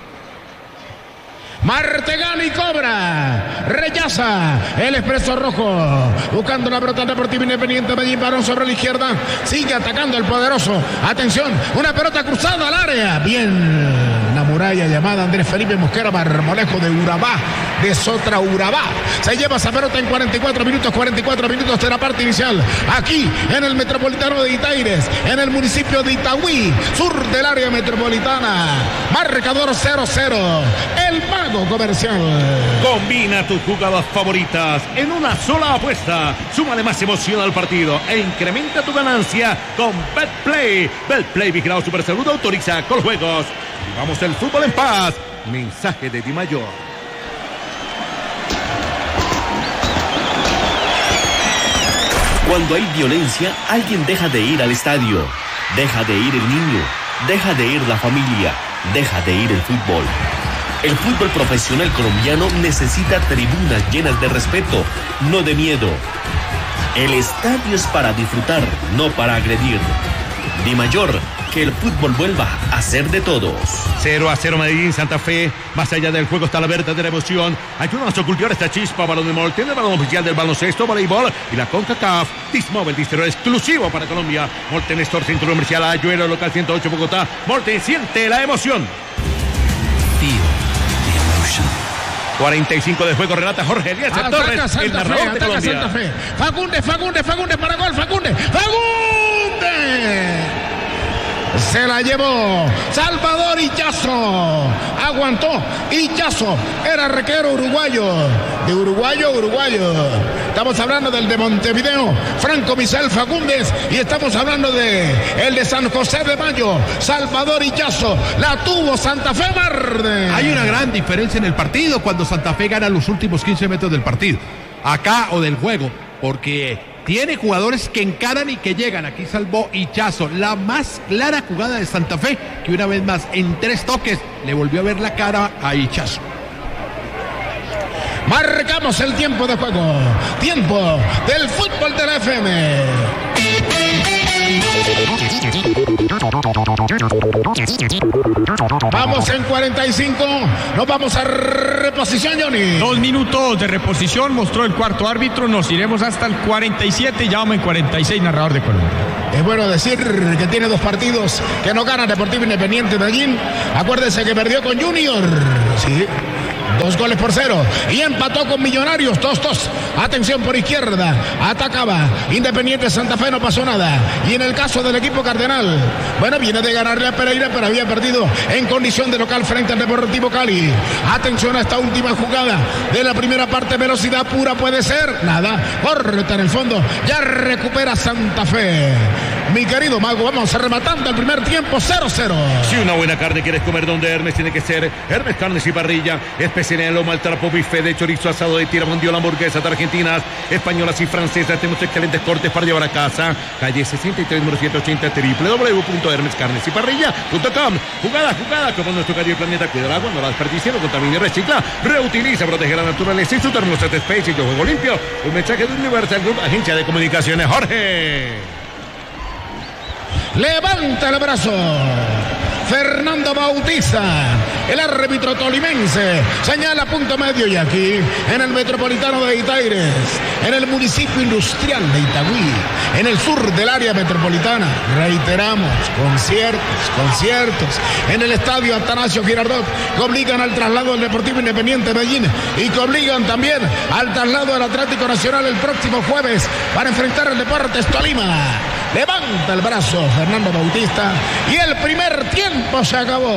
Speaker 1: Martegani cobra, rechaza el expreso rojo, buscando la pelota Deportivo Independiente Medellín, varón sobre la izquierda, sigue atacando el poderoso, atención, una pelota cruzada al área, bien, la muralla llamada Andrés Felipe Mosquera Marmolejo de Urabá, de Sotra Urabá, se lleva esa pelota en 44 minutos de la parte inicial, aquí en el Metropolitano de Itaires, en el municipio de Itagüí, sur del área metropolitana, marcador 0-0, el Mago Comercial.
Speaker 4: Combina tus jugadas favoritas en una sola apuesta. Súmale más emoción al partido e incrementa tu ganancia con BetPlay. BetPlay, vigilado Superseguro, autoriza con juegos. Vivamos el fútbol en paz. Mensaje de Di Mayor.
Speaker 6: Cuando hay violencia, alguien deja de ir al estadio. Deja de ir el niño. Deja de ir la familia. Deja de ir el fútbol. El fútbol profesional colombiano necesita tribunas llenas de respeto, no de miedo. El estadio es para disfrutar, no para agredir. Di Mayor, que el fútbol vuelva a ser de todos.
Speaker 4: 0-0 Medellín, Santa Fe. Más allá del juego está la verdadera emoción. Ayúdanos a cultivar esta chispa. Balón de Molten, el balón oficial del baloncesto, voleibol y la CONCACAF. Dismóvil, distribuidor exclusivo para Colombia. Molten Store, Centro Comercial Ayuelo, local 108 Bogotá. Molten, siente la emoción. 45 de juego, relata Jorge Elías Torres, el narrador de Colombia.
Speaker 1: Santa Fe. Fagundes para gol, Fagundes. Se la llevó Salvador Ichazo. Aguantó Ichazo. Era arquero uruguayo. De uruguayo. Estamos hablando del de Montevideo, Franco Misael Fagundes. Y estamos hablando de el de San José de Mayo, Salvador Ichazo. La tuvo Santa Fe Verde.
Speaker 2: Hay una gran diferencia en el partido cuando Santa Fe gana los últimos 15 metros del partido. acá o del juego, porque tiene jugadores que encaran y que llegan. Aquí salvó Hichazo, la más clara jugada de Santa Fe, que una vez más en 3 toques le volvió a ver la cara a Hichazo.
Speaker 1: Marcamos el tiempo de juego. Tiempo del fútbol de la FM. Vamos en 45. Nos vamos a reposición, Johnny.
Speaker 3: 2 minutos de reposición mostró el cuarto árbitro. Nos iremos hasta el 47. Ya vamos en 46, narrador de Colombia.
Speaker 1: Es bueno decir que tiene 2 partidos que no gana Deportivo Independiente Medellín. Acuérdense que perdió con Junior. Sí. 2-0 y empató con Millonarios 2-2. Atención por izquierda, atacaba Independiente Santa Fe, no pasó nada. Y en el caso del equipo cardenal, bueno, viene de ganarle a Pereira, pero había perdido en condición de local frente al Deportivo Cali. Atención a esta última jugada de la primera parte, velocidad pura puede ser, nada, corta en el fondo, ya recupera Santa Fe. Mi querido Mago, vamos rematando el primer tiempo 0-0.
Speaker 4: Si una buena carne quieres comer donde Hermes, tiene que ser Hermes Carnes y Parrilla. Especialidad en lomo al trapo, bife de chorizo, asado de tira, mundial, hamburguesas argentinas, españolas y francesas. Tenemos excelentes cortes para llevar a casa. Calle 63, número 180, www.hermescarnesyparrilla.com. Jugada, como nuestro querido planeta. Cuida el agua, no la desperdicie, no contamine, recicla, reutiliza, protege la naturaleza y su termostato Space y yo juego limpio. Un mensaje de Universal Group, agencia de comunicaciones. Jorge.
Speaker 1: Levanta el brazo Fernando Bautista, el árbitro tolimense, señala punto medio. Y aquí en el metropolitano de Itaires, en el municipio industrial de Itagüí, en el sur del área metropolitana, reiteramos, conciertos en el estadio Atanasio Girardot que obligan al traslado del Deportivo Independiente Medellín y que obligan también al traslado del Atlético Nacional el próximo jueves para enfrentar el Deportes Tolima. Levanta el brazo Fernando Bautista y el primer tiempo se acabó.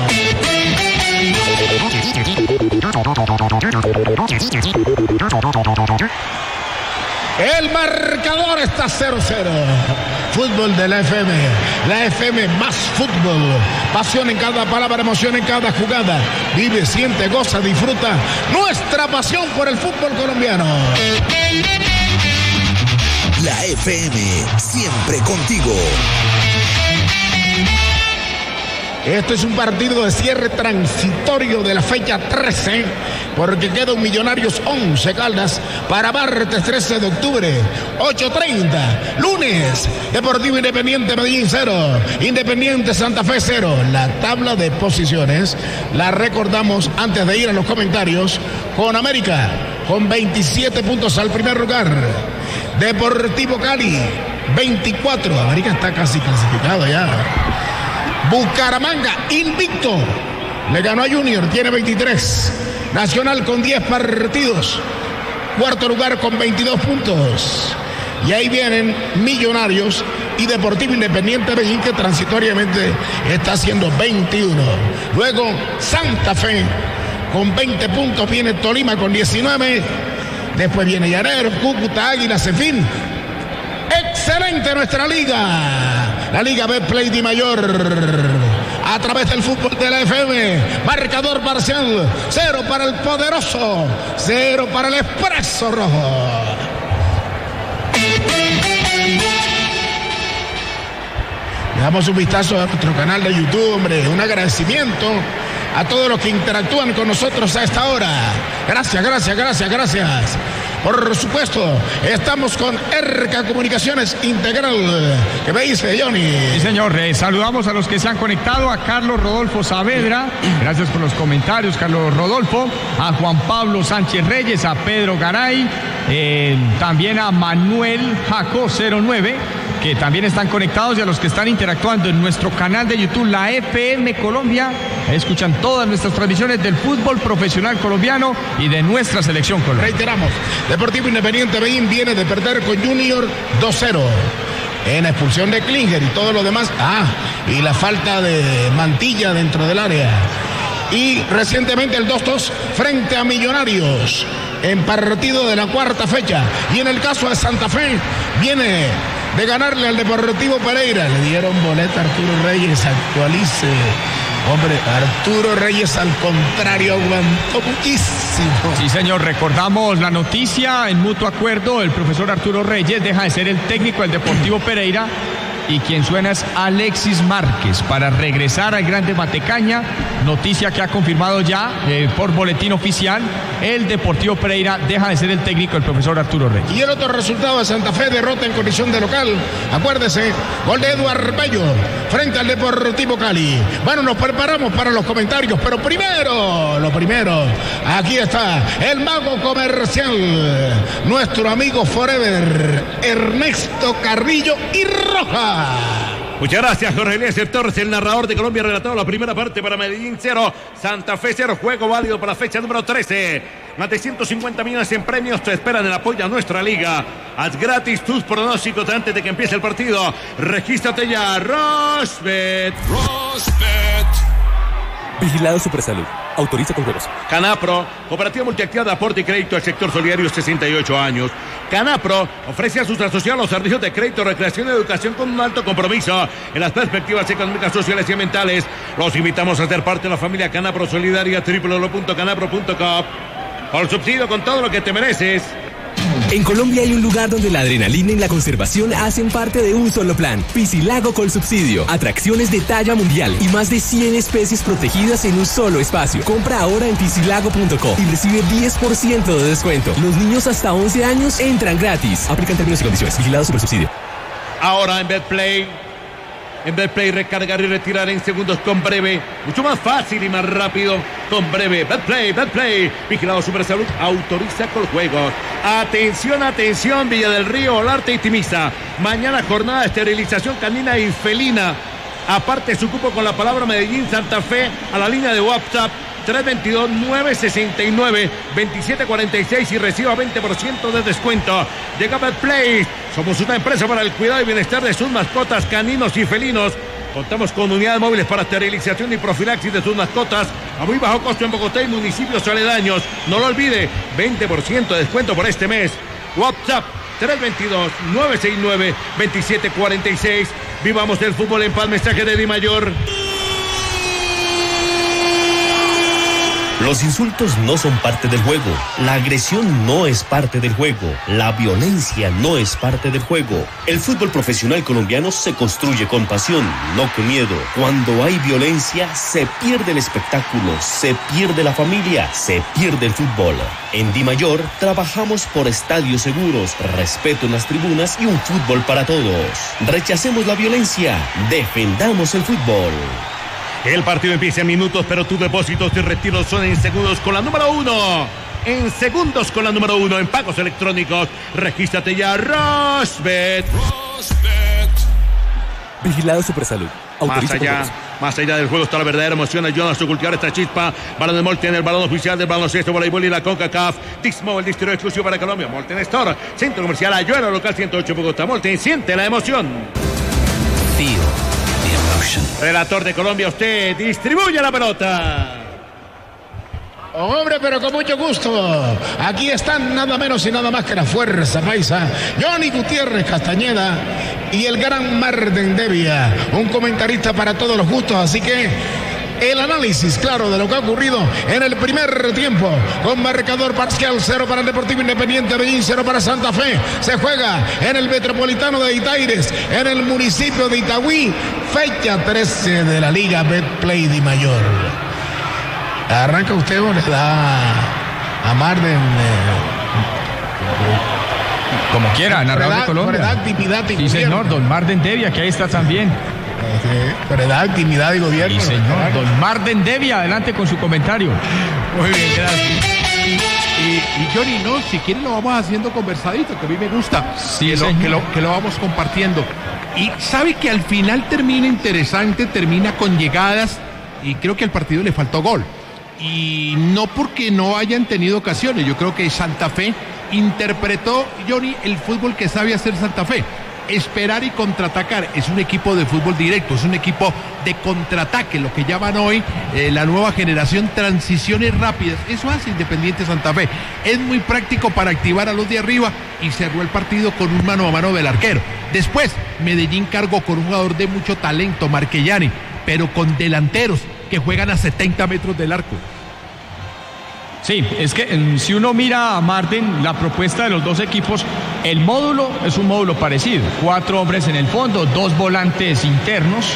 Speaker 1: El marcador está 0-0. Fútbol de la FM. La FM más fútbol. Pasión en cada palabra, emoción en cada jugada. Vive, siente, goza, disfruta nuestra pasión por el fútbol colombiano.
Speaker 9: La FM, siempre contigo.
Speaker 1: Esto es un partido de cierre transitorio de la fecha 13, porque queda un Millonarios 11 Caldas para martes 13 de octubre, 8:30. Lunes, Deportivo Independiente Medellín 0, Independiente Santa Fe 0. La tabla de posiciones la recordamos antes de ir a los comentarios con América, con 27 puntos al primer lugar. Deportivo Cali, 24. América está casi clasificado ya. Bucaramanga, invicto. Le ganó a Junior, tiene 23. Nacional con 10 partidos. Cuarto lugar con 22 puntos. Y ahí vienen Millonarios y Deportivo Independiente Medellín, que transitoriamente está haciendo 21. Luego Santa Fe con 20 puntos. Viene Tolima con 19. Después viene Llanero, Cúcuta, Águilas, en fin. Excelente nuestra liga. La Liga Betplay Di Mayor. A través del fútbol de la FM. Marcador parcial. 0 para el poderoso. 0 para el Expreso Rojo. Le damos un vistazo a nuestro canal de YouTube, hombre. Un agradecimiento a todos los que interactúan con nosotros a esta hora. Gracias. Por supuesto, estamos con ERCA Comunicaciones Integral. ¿Qué me dice, Johnny?
Speaker 3: Sí, señor. Saludamos a los que se han conectado. A Carlos Rodolfo Saavedra. Gracias por los comentarios, Carlos Rodolfo. A Juan Pablo Sánchez Reyes. A Pedro Garay. También a Manuel Jaco 09. Que también están conectados, y a los que están interactuando en nuestro canal de YouTube, la FM Colombia. Escuchan todas nuestras transmisiones del fútbol profesional colombiano y de nuestra selección colombiana.
Speaker 1: Reiteramos, Deportivo Independiente Medellín viene de perder con Junior 2-0 en expulsión de Klinger y todo lo demás. Y la falta de Mantilla dentro del área. Y recientemente el 2-2 frente a Millonarios en partido de la cuarta fecha. Y en el caso de Santa Fe, viene de ganarle al Deportivo Pereira. Le dieron boleta a Arturo Reyes, actualice. Hombre, Arturo Reyes al contrario aguantó muchísimo.
Speaker 3: Sí, señor, recordamos la noticia en mutuo acuerdo. El profesor Arturo Reyes deja de ser el técnico del Deportivo Pereira y quien suena es Alexis Márquez para regresar al Grande Matecaña. Noticia que ha confirmado ya por boletín oficial. El Deportivo Pereira deja de ser el técnico del profesor Arturo Reyes.
Speaker 1: Y el otro resultado de Santa Fe, derrota en condición de local. Acuérdese, gol de Eduard Bello frente al Deportivo Cali. Bueno, nos preparamos para los comentarios, pero lo primero, aquí está el mago comercial, nuestro amigo Forever, Ernesto Carrillo y Roja.
Speaker 4: Muchas gracias, Jorge Eliezer Torres, el narrador de Colombia, relatado la primera parte para Medellín 0, Santa Fe 0, juego válido para la fecha número 13. Más de 150 millones en premios te esperan en apoyo a nuestra liga. Haz gratis tus pronósticos antes de que empiece el partido. Regístrate ya, Rosbet.
Speaker 10: Vigilado Supersalud. Autoriza con juegos.
Speaker 4: Canapro, cooperativa multiactiva de aporte y crédito al sector solidario, 68 años. Canapro ofrece a sus asociados los servicios de crédito, recreación y educación con un alto compromiso en las perspectivas económicas, sociales y ambientales. Los invitamos a ser parte de la familia Canapro Solidaria, www.canapro.com. Por subsidio con todo lo que te mereces.
Speaker 10: En Colombia hay un lugar donde la adrenalina y la conservación hacen parte de un solo plan. Piscilago Colsubsidio. Atracciones de talla mundial y más de 100 especies protegidas en un solo espacio. Compra ahora en piscilago.co y recibe 10% de descuento. Los niños hasta 11 años entran gratis. Aplican términos y condiciones. Vigilado Supersubsidio.
Speaker 4: Ahora en BetPlay. En BetPlay, recargar y retirar en segundos con Breve. Mucho más fácil y más rápido con Breve. BetPlay. Vigilado Supersalud, autoriza con juegos. Atención, Villa del Río, Olarte y Timisa. Mañana jornada de esterilización canina y felina. Aparte su cupo con la palabra Medellín Santa Fe a la línea de WhatsApp 322-969-2746 y reciba 20% de descuento. Llega BetPlay. Somos una empresa para el cuidado y bienestar de sus mascotas, caninos y felinos. Contamos con unidades móviles para esterilización y profilaxis de sus mascotas a muy bajo costo en Bogotá y municipios aledaños. No lo olvide, 20% de descuento por este mes. WhatsApp 322-969-2746. Vivamos el fútbol en paz. Mensaje de Di Mayor.
Speaker 6: Los insultos no son parte del juego, la agresión no es parte del juego, la violencia no es parte del juego. El fútbol profesional colombiano se construye con pasión, no con miedo. Cuando hay violencia, se pierde el espectáculo, se pierde la familia, se pierde el fútbol. En Di Mayor trabajamos por estadios seguros, respeto en las tribunas y un fútbol para todos. Rechacemos la violencia, defendamos el fútbol.
Speaker 4: El partido empieza en minutos, pero tus depósitos y retiros son en segundos con la número 1. En segundos con la número 1 en pagos electrónicos. Regístrate ya, Rosbet.
Speaker 10: Vigilado Supersalud.
Speaker 4: Más allá del juego está la verdadera emoción. Ayúdanos a cultivar esta chispa. Balón de Molten, el balón oficial del baloncesto, voleibol y la CONCACAF. Dixmo, el distribuidor exclusivo para Colombia. Molten Store, Centro Comercial Ayuela, local 108 Bogotá. Molten, siente la emoción. Relator de Colombia, usted distribuye la pelota.
Speaker 1: Hombre, pero con mucho gusto. Aquí están nada menos y nada más que la fuerza paisa, Johnny Gutiérrez Castañeda y el gran Marden Devia, un comentarista para todos los gustos, así que el análisis claro de lo que ha ocurrido en el primer tiempo, con marcador parcial 0 para el Deportivo Independiente Medellín, 0 para Santa Fe. Se juega en el Metropolitano de Itaires, en el municipio de Itagüí, fecha 13 de la Liga BetPlay Di Mayor. Arranca usted o le da a Marden
Speaker 3: como quiera, narrador de Colombia.
Speaker 1: Sí,
Speaker 3: señor, don Marden Devia, que ahí está también.
Speaker 1: Verdad, intimidad y gobierno.
Speaker 3: Sí, señor. Don Marden Devia, adelante con su comentario.
Speaker 2: Muy bien, gracias. Y Johnny, no, si quieren lo vamos haciendo conversadito, que a mí me gusta. Sí, que lo vamos compartiendo. Y sabe que al final termina interesante, termina con llegadas, y creo que al partido le faltó gol. Y no porque no hayan tenido ocasiones, yo creo que Santa Fe interpretó, Johnny, el fútbol que sabe hacer Santa Fe. Esperar y contraatacar. Es un equipo de fútbol directo, es un equipo de contraataque, lo que llaman hoy la nueva generación, transiciones rápidas. Eso hace Independiente Santa Fe. Es muy práctico para activar a los de arriba y cerró el partido con un mano a mano del arquero. Después, Medellín cargó con un jugador de mucho talento, Marquellani, pero con delanteros que juegan a 70 metros del arco.
Speaker 3: Sí, es que si uno mira a Marden, la propuesta de los dos equipos, el módulo es un módulo parecido. 4 hombres en el fondo, 2 volantes internos.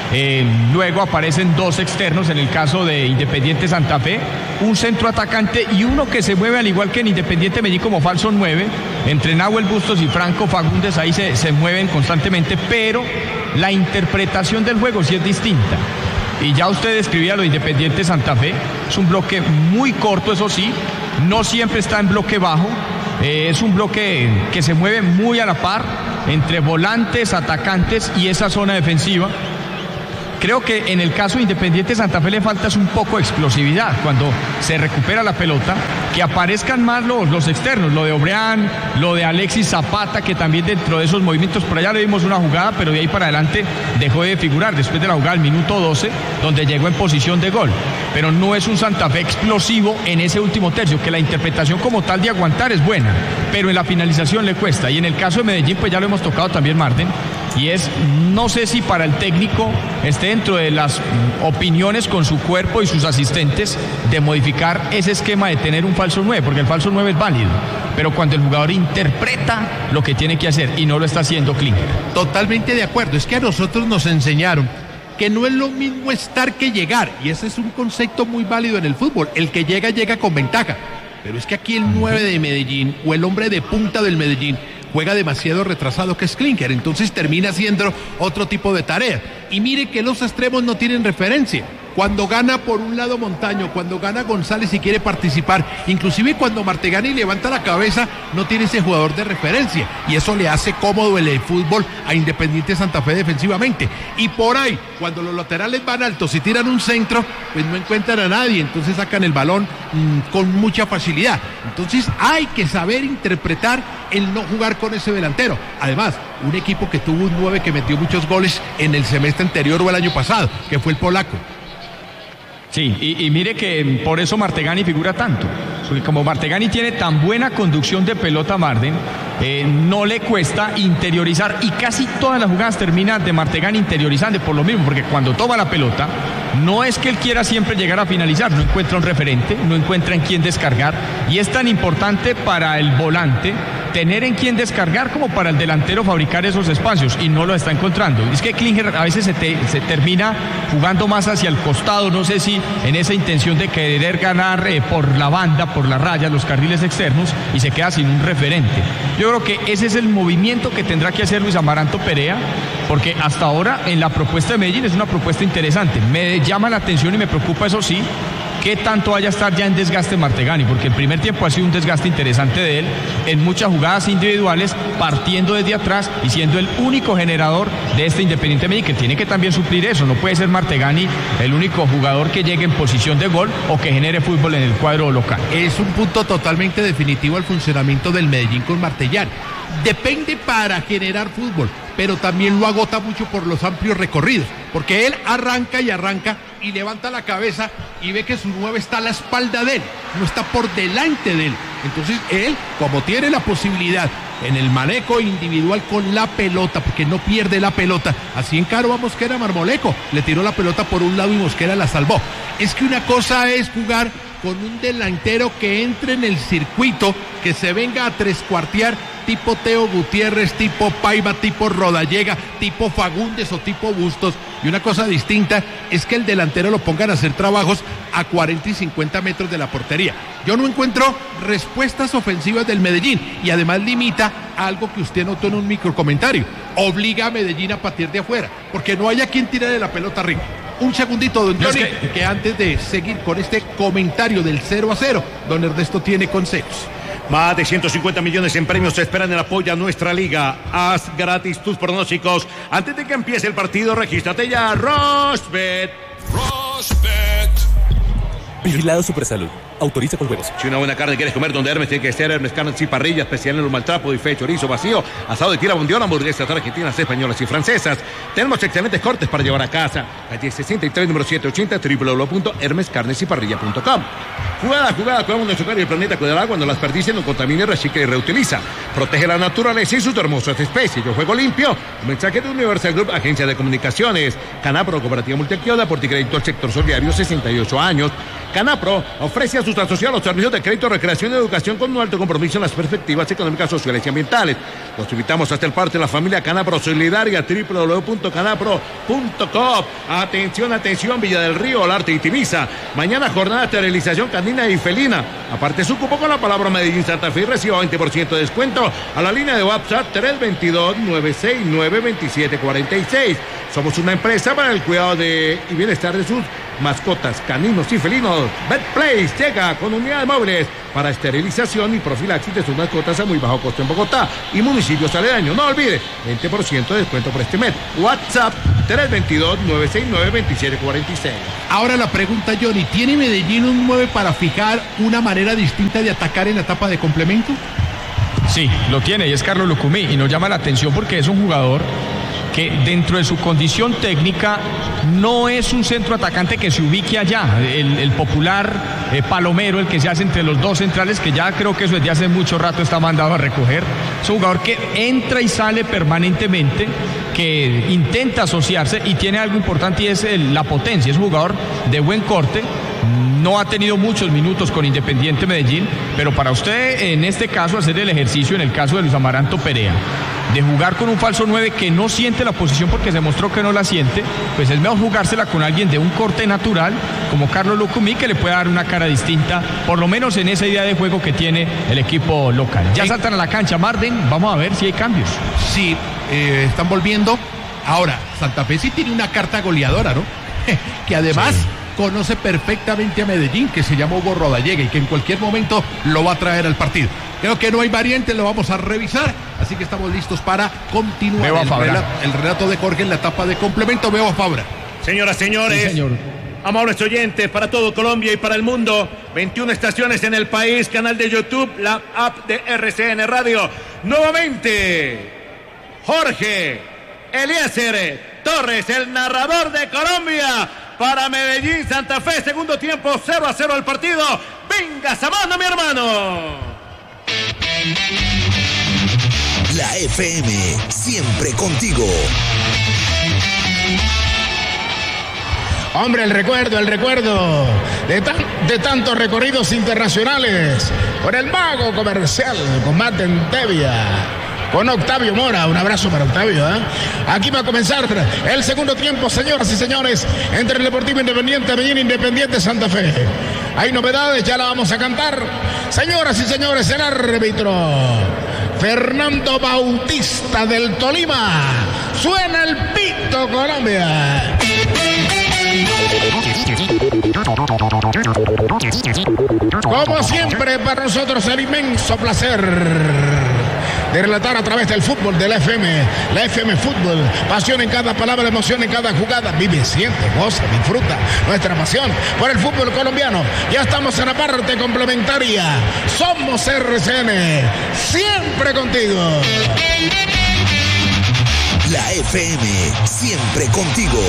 Speaker 3: Luego aparecen 2 externos en el caso de Independiente Santa Fe, un centro atacante y uno que se mueve al igual que en Independiente Medellín como falso 9, entre Nahuel Bustos y Franco Fagundes, ahí se mueven constantemente, pero la interpretación del juego sí es distinta. Y ya usted describía lo de Independiente Santa Fe, es un bloque muy corto, eso sí, no siempre está en bloque bajo, es un bloque que se mueve muy a la par entre volantes, atacantes y esa zona defensiva. Creo que en el caso de Independiente Santa Fe le falta un poco de explosividad cuando se recupera la pelota, que aparezcan más los externos, lo de Obreán, lo de Alexis Zapata, que también dentro de esos movimientos, por allá le dimos una jugada, pero de ahí para adelante dejó de figurar, después de la jugada al minuto 12, donde llegó en posición de gol. Pero no es un Santa Fe explosivo en ese último tercio, que la interpretación como tal de aguantar es buena, pero en la finalización le cuesta. Y en el caso de Medellín, pues ya lo hemos tocado también, Marten, y es, no sé si para el técnico esté dentro de las opiniones con su cuerpo y sus asistentes de modificar ese esquema de tener un falso 9, porque el falso 9 es válido, pero cuando el jugador interpreta lo que tiene que hacer y no lo está haciendo Klinger.
Speaker 2: Totalmente de acuerdo, es que a nosotros nos enseñaron que no es lo mismo estar que llegar, y ese es un concepto muy válido en el fútbol, el que llega con ventaja, pero es que aquí el 9 de Medellín o el hombre de punta del Medellín juega demasiado retrasado, que es Klinger, entonces termina haciendo otro tipo de tarea. Y mire que los extremos no tienen referencia. Cuando gana por un lado Montaño, cuando gana González y quiere participar, inclusive cuando Martegani levanta la cabeza, no tiene ese jugador de referencia, y eso le hace cómodo el fútbol a Independiente Santa Fe defensivamente. Y por ahí, cuando los laterales van altos y tiran un centro, pues no encuentran a nadie, entonces sacan el balón con mucha facilidad. Entonces hay que saber interpretar el no jugar con ese delantero. Además, un equipo que tuvo un 9 que metió muchos goles en el semestre anterior o el año pasado, que fue el polaco.
Speaker 3: Sí, y mire que por eso Martegani figura tanto, porque como Martegani tiene tan buena conducción de pelota, Marden, no le cuesta interiorizar, y casi todas las jugadas termina de Martegani interiorizando por lo mismo, porque cuando toma la pelota no es que él quiera siempre llegar a finalizar, no encuentra un referente, no encuentra en quién descargar, y es tan importante para el volante tener en quién descargar como para el delantero fabricar esos espacios, y no lo está encontrando. Es que Klinger a veces se termina jugando más hacia el costado, no sé si en esa intención de querer ganar por la banda, por la raya, los carriles externos, y se queda sin un referente. Yo creo que ese es el movimiento que tendrá que hacer Luis Amaranto Perea, porque hasta ahora en la propuesta de Medellín es una propuesta interesante. Me llama la atención y me preocupa, eso sí, qué tanto vaya a estar ya en desgaste Martegani, porque el primer tiempo ha sido un desgaste interesante de él en muchas jugadas individuales, partiendo desde atrás y siendo el único generador de este Independiente Medellín, que tiene que también suplir eso. No puede ser Martegani el único jugador que llegue en posición de gol o que genere fútbol en el cuadro local.
Speaker 2: Es un punto totalmente definitivo al funcionamiento del Medellín con Martellán. Depende para generar fútbol, pero también lo agota mucho por los amplios recorridos, porque él arranca y levanta la cabeza y ve que su 9 está a la espalda de él, no está por delante de él. Entonces él, como tiene la posibilidad en el manejo individual con la pelota, porque no pierde la pelota, así encaró a Mosquera Marmolejo, le tiró la pelota por un lado y Mosquera la salvó. Es que una cosa es jugar con un delantero que entre en el circuito, que se venga a trescuartear, tipo Teo Gutiérrez, tipo Paiva, tipo Rodallega, tipo Fagundes o tipo Bustos, y una cosa distinta es que el delantero lo pongan a hacer trabajos a 40 y 50 metros de la portería. Yo no encuentro respuestas ofensivas del Medellín, y además limita algo que usted notó en un microcomentario: obliga a Medellín a partir de afuera, porque no haya quien tire de la pelota arriba. Un segundito, don Johnny, que antes de seguir con este comentario del 0-0, don Ernesto tiene consejos.
Speaker 4: Más de 150 millones en premios te esperan en apoyo a nuestra liga. Haz gratis tus pronósticos antes de que empiece el partido. Regístrate ya, Rosbet.
Speaker 11: Rosbet.
Speaker 10: Vigilado Supersalud. Autoriza con huevos.
Speaker 4: Si una buena carne quieres comer donde Hermes, tiene que ser Hermes Carnes y Parrilla, especial en los maltrapo, bife, chorizo vacío, asado de tira bondiola, hamburguesas argentinas, españolas y francesas. Tenemos excelentes cortes para llevar a casa. Calle 63, número 780, www.hermescarnesyparrilla.com. Jugada, cuidamos nuestro hogar y el planeta. Cuidará cuando las perdices, no contamine, recicla y reutiliza. Protege la naturaleza y sus hermosas especies. Yo juego limpio. Un mensaje de Universal Group, agencia de comunicaciones. Canapro, cooperativa multiactiva, Porticrédito al sector solidario, 68 años. Canapro ofrece a sus asociados servicios de crédito, recreación y educación con un alto compromiso en las perspectivas económicas, sociales y ambientales. Los invitamos a ser parte de la familia Canapro Solidaria, www.canapro.com. Atención, Villa del Río, Olarte y Tibisa. Mañana jornada de esterilización canina y felina. Aparte su cupo con la palabra Medellín Santa Fe y reciba 20% de descuento a la línea de WhatsApp 322-969-2746. Somos una empresa para el cuidado y bienestar de sus mascotas, caninos y felinos. Betplace llega con unidades móviles para esterilización y profilaxis de sus mascotas a muy bajo costo en Bogotá y municipios aledaños. No olvide, 20% de descuento por este mes. WhatsApp 322-969-2746.
Speaker 2: Ahora la pregunta, Johnny, ¿tiene Medellín un 9 para fijar una manera distinta de atacar en la etapa de complemento?
Speaker 3: Sí, lo tiene y es Carlos Lucumí, y nos llama la atención porque es un jugador que dentro de su condición técnica no es un centro atacante que se ubique allá, el popular palomero, el que se hace entre los dos centrales, que ya creo que eso desde hace mucho rato está mandado a recoger. Es un jugador que entra y sale permanentemente, que intenta asociarse y tiene algo importante y es la potencia. Es un jugador de buen corte. No ha tenido muchos minutos con Independiente Medellín, pero para usted en este caso hacer el ejercicio, en el caso de Luis Amaranto Perea, de jugar con un falso 9 que no siente la posición porque se mostró que no la siente, pues es mejor jugársela con alguien de un corte natural como Carlos Lucumí, que le pueda dar una cara distinta, por lo menos en esa idea de juego que tiene el equipo local. Ya saltan a la cancha, Marden, vamos a ver si hay cambios.
Speaker 2: Sí, están volviendo. Ahora, Santa Fe sí tiene una carta goleadora, ¿no? Que además conoce perfectamente a Medellín, que se llama Hugo Rodallega y que en cualquier momento lo va a traer al partido. Creo que no hay variante, lo vamos a revisar, así que estamos listos para continuar el relato de Jorge en la etapa de complemento. Veo a Fabra.
Speaker 4: Señoras, señores, sí, señor. Amables oyentes, para todo Colombia y para el mundo, 21 estaciones en el país, canal de YouTube, la app de RCN Radio. Nuevamente, Jorge Eliezer Torres, el narrador de Colombia, para Medellín Santa Fe, segundo tiempo, 0-0 al partido. Venga, Samano, mi hermano.
Speaker 9: La FM, siempre contigo.
Speaker 1: Hombre, el recuerdo de tantos recorridos internacionales con el mago comercial, con Marten Tevia, con Octavio Mora. Un abrazo para Octavio, ¿eh? Aquí va a comenzar el segundo tiempo, señoras y señores, entre el Deportivo Independiente Medellín, Independiente Santa Fe. Hay novedades, ya la vamos a cantar. Señoras y señores, el árbitro Fernando Bautista del Tolima. Suena el pito, Colombia. Como siempre, para nosotros el inmenso placer de relatar a través del fútbol de la FM Fútbol, pasión en cada palabra, emoción en cada jugada. Vive, siente, goza, disfruta nuestra pasión por el fútbol colombiano. Ya estamos en la parte complementaria. Somos RCN, siempre contigo.
Speaker 9: La FM, siempre contigo.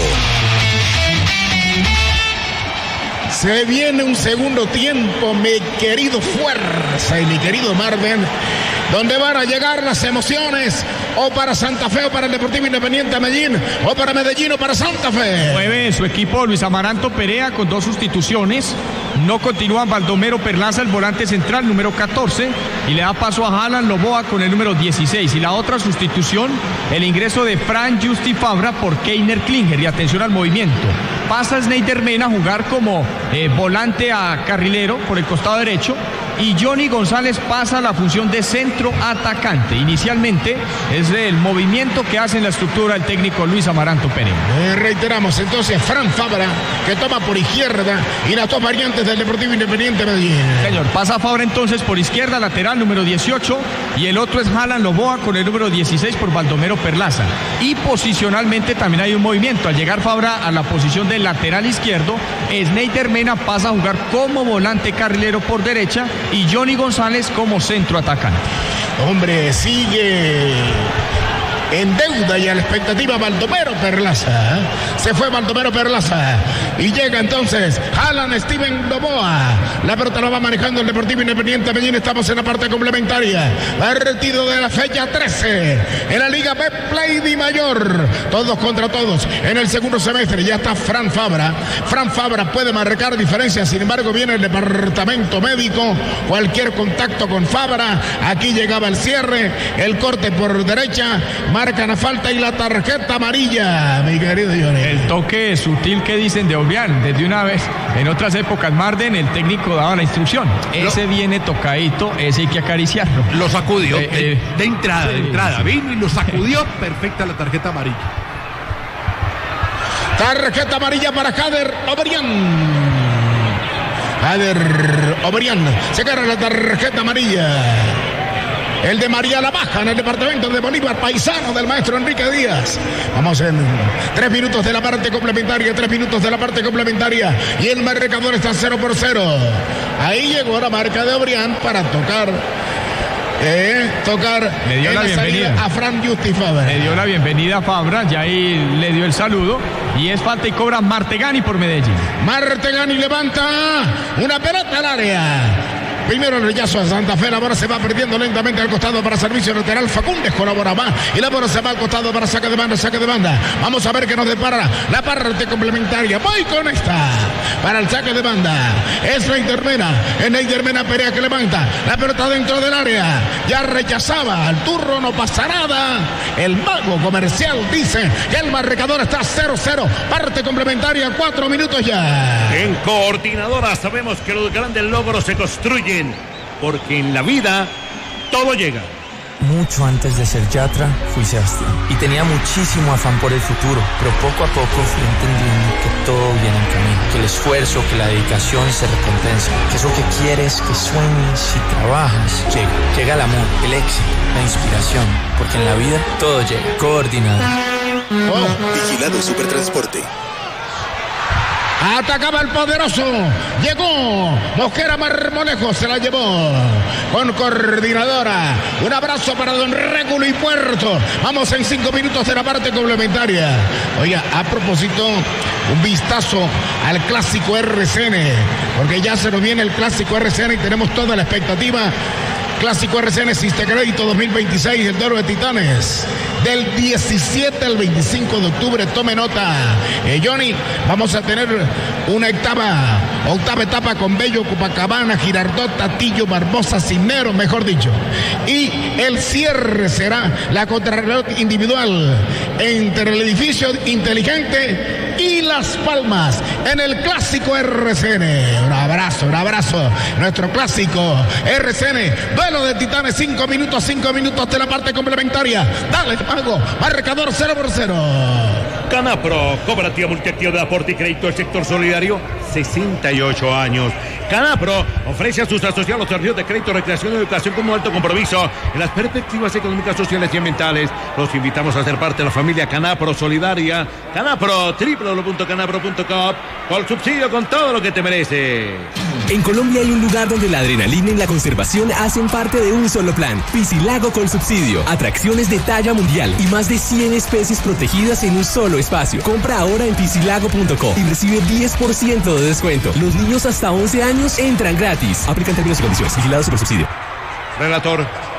Speaker 1: Se viene un segundo tiempo, mi querido Fuerza y mi querido Marvin, donde van a llegar las emociones, o para Santa Fe o para el Deportivo Independiente Medellín, o para Medellín o para Santa Fe.
Speaker 3: Mueve su equipo Luis Amaranto Perea con 2 sustituciones. No continúan Baldomero Perlaza, el volante central, número 14, y le da paso a Alan Loboa con el número 16. Y la otra sustitución, el ingreso de Fran Justi Fabra por Keiner Klinger. Y atención al movimiento. Pasa Sneider Mena a jugar como volante a carrilero por el costado derecho. y Johnny González pasa a la función de centro atacante. Inicialmente es el movimiento que hace en la estructura el técnico Luis Amaranto Pereira.
Speaker 1: Reiteramos entonces, Fran Fabra, que toma por izquierda, y las dos variantes del Deportivo Independiente Medellín.
Speaker 3: Señor, pasa Fabra entonces por izquierda, lateral número 18, y el otro es Alan Loboa con el número 16 por Baldomero Perlaza. Y posicionalmente también hay un movimiento. Al llegar Fabra a la posición del lateral izquierdo, Sneider Mena pasa a jugar como volante carrilero por derecha y Johnny González como centro atacante.
Speaker 1: Hombre, sigue en deuda y a la expectativa Baldomero Perlaza. Se fue Baldomero Perlaza y llega entonces Alan Steven Loboa. La pelota la va manejando el Deportivo Independiente Medellín. Estamos en la parte complementaria. Partido de la fecha 13 en la Liga Betplay Di Mayor. Todos contra todos en el segundo semestre. Ya está Fran Fabra. Fran Fabra puede marcar diferencias. Sin embargo, viene el departamento médico. Cualquier contacto con Fabra. Aquí llegaba el cierre. El corte por derecha. Marcan la falta y la tarjeta amarilla, mi querido Johnny.
Speaker 3: El toque sutil que dicen de Oblián, desde una vez, en otras épocas, Marden, el técnico daba la instrucción. Ese viene tocadito, ese hay que acariciarlo.
Speaker 2: Lo sacudió, de entrada. Sí. Vino y lo sacudió, perfecta la tarjeta amarilla.
Speaker 1: Tarjeta amarilla para Jader Obrián. Se agarra la tarjeta amarilla. El de María La Baja en el departamento de Bolívar, paisano del maestro Enrique Díaz. Vamos en 3 minutos de la parte complementaria, y el marcador está 0-0. Ahí llegó la marca de Obrián para tocar
Speaker 3: le dio la bienvenida
Speaker 1: a Fran Justi Fabra.
Speaker 3: Le dio la bienvenida a Fabra, ya ahí le dio el saludo y es falta y cobra Martegani por Medellín.
Speaker 1: Martegani levanta una pelota al área. Primero el rechazo a Santa Fe, la bola se va perdiendo lentamente al costado para servicio lateral. Facúndez colabora más y la bola se va al costado para saque de banda. Vamos a ver qué nos depara la parte complementaria. Voy con esta para el saque de banda. Es Sneider Mena Perea que levanta la pelota dentro del área. Ya rechazaba al turno, no pasa nada. El mago comercial dice que el marcador está 0-0. Parte complementaria, 4 minutos ya.
Speaker 4: En Coordinadora sabemos que los grandes logros se construyen, porque en la vida todo llega.
Speaker 7: Mucho antes de ser Yatra, fui sastre y tenía muchísimo afán por el futuro, pero poco a poco fui entendiendo que todo viene en camino, que el esfuerzo, que la dedicación se recompensa, que eso que quieres, que sueñes y trabajas, llega el amor, el éxito, la inspiración, porque en la vida todo llega. Coordinador.
Speaker 9: Vigilado Supertransporte.
Speaker 1: Atacaba el poderoso. Llegó Mosquera Marmolejo. Se la llevó con Coordinadora. Un abrazo para don Régulo y Puerto. Vamos en 5 minutos de la parte complementaria. Oiga, a propósito, un vistazo al clásico RCN, porque ya se nos viene el clásico RCN y tenemos toda la expectativa. Clásico RCN Sistecrédito 2026, el Duelo de Titanes. Del 17 al 25 de octubre, tome nota. Johnny, vamos a tener una octava etapa con Bello, Copacabana, Girardot, Tatillo, Barbosa, Cisneros, mejor dicho. Y el cierre será la contrarreloj individual entre el edificio inteligente y Las Palmas en el clásico RCN. Un abrazo. Nuestro clásico RCN, Duelo de Titanes, 5 minutos de la parte complementaria. Dale, pago, marcador 0-0.
Speaker 4: Canapro, cooperativa multiactiva de aporte y crédito del sector solidario, 68 años. Canapro ofrece a sus asociados servicios de crédito, recreación y educación con un alto compromiso en las perspectivas económicas, sociales y ambientales. Los invitamos a ser parte de la familia Canapro Solidaria. Canapro, www.canapro.com, con subsidio, con todo lo que te merece.
Speaker 10: En Colombia hay un lugar donde la adrenalina y la conservación hacen parte de un solo plan. Piscilago con subsidio. Atracciones de talla mundial y más de 100 especies protegidas en un solo espacio. Compra ahora en piscilago.com y recibe 10% de descuento. Los niños hasta 11 años entran gratis. Aplican términos y condiciones. Vigilado Supersubsidio.
Speaker 4: Relator.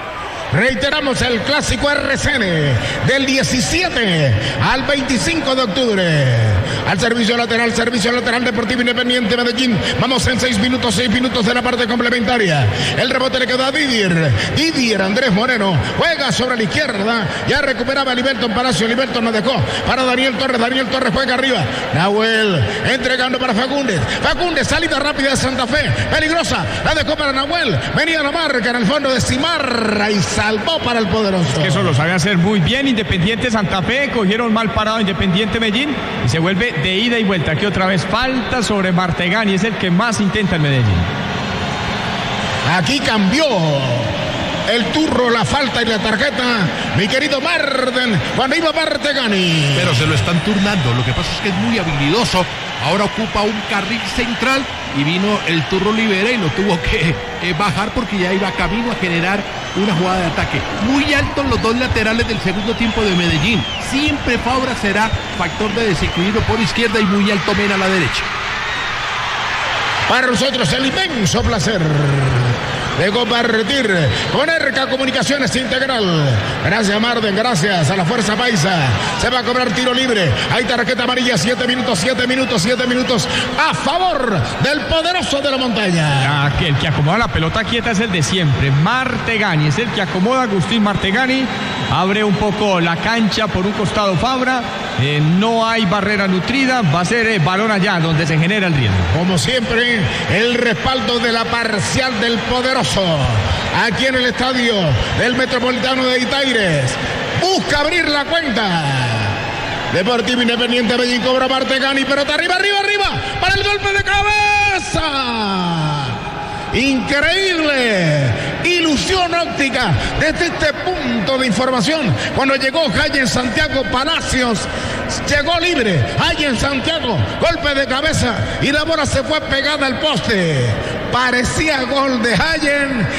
Speaker 1: Reiteramos el clásico RCN del 17 al 25 de octubre. Al servicio lateral Deportivo Independiente Medellín. Vamos en 6 minutos de la parte complementaria. El rebote le quedó a Didier Andrés Moreno. Juega sobre la izquierda. Ya recuperaba Liberton Palacio. Liberton nos dejó para Daniel Torres juega arriba. Nahuel entregando para Fagundes. Salida rápida de Santa Fe. Peligrosa. La dejó para Nahuel. Venía la marca en el fondo de Cimarra y salvó para el poderoso.
Speaker 3: Es que eso lo sabe hacer muy bien Independiente Santa Fe. Cogieron mal parado Independiente Medellín y se vuelve de ida y vuelta. Aquí otra vez falta sobre Martegani. Es el que más intenta el Medellín.
Speaker 1: Aquí cambió el turno, la falta y la tarjeta, mi querido Marden, cuando iba Martegani.
Speaker 2: Pero se lo están turnando, lo que pasa es que es muy habilidoso. Ahora ocupa un carril central y vino el turno Libera y lo tuvo que bajar porque ya iba camino a generar una jugada de ataque. Muy altos los dos laterales del segundo tiempo de Medellín. Siempre Fabra será factor de desequilibrio por izquierda y muy alto Mena a la derecha.
Speaker 1: Para nosotros el inmenso placer de compartir con ERCA Comunicaciones Integral. Gracias Marden, gracias a la Fuerza Paisa. Se va a cobrar tiro libre. Hay tarjeta amarilla, 7 minutos a favor del poderoso de la montaña.
Speaker 3: El que acomoda la pelota quieta es el de siempre, Martegani. Es el que acomoda Agustín Martegani. Abre un poco la cancha por un costado Fabra. No hay barrera nutrida. Va a ser balón allá donde se genera el riesgo.
Speaker 1: Como siempre, el respaldo de la parcial del poderoso. Aquí en el estadio del Metropolitano de Itaires. Busca abrir la cuenta. Deportivo Independiente Medellín cobra Martegani. Pelota arriba. Para el golpe de cabeza. Increíble ilusión óptica desde este punto de información. Cuando llegó Hayen Santiago Palacios, llegó libre. Hayen Santiago, golpe de cabeza y la bola se fue pegada al poste. Parecía gol de Hayen.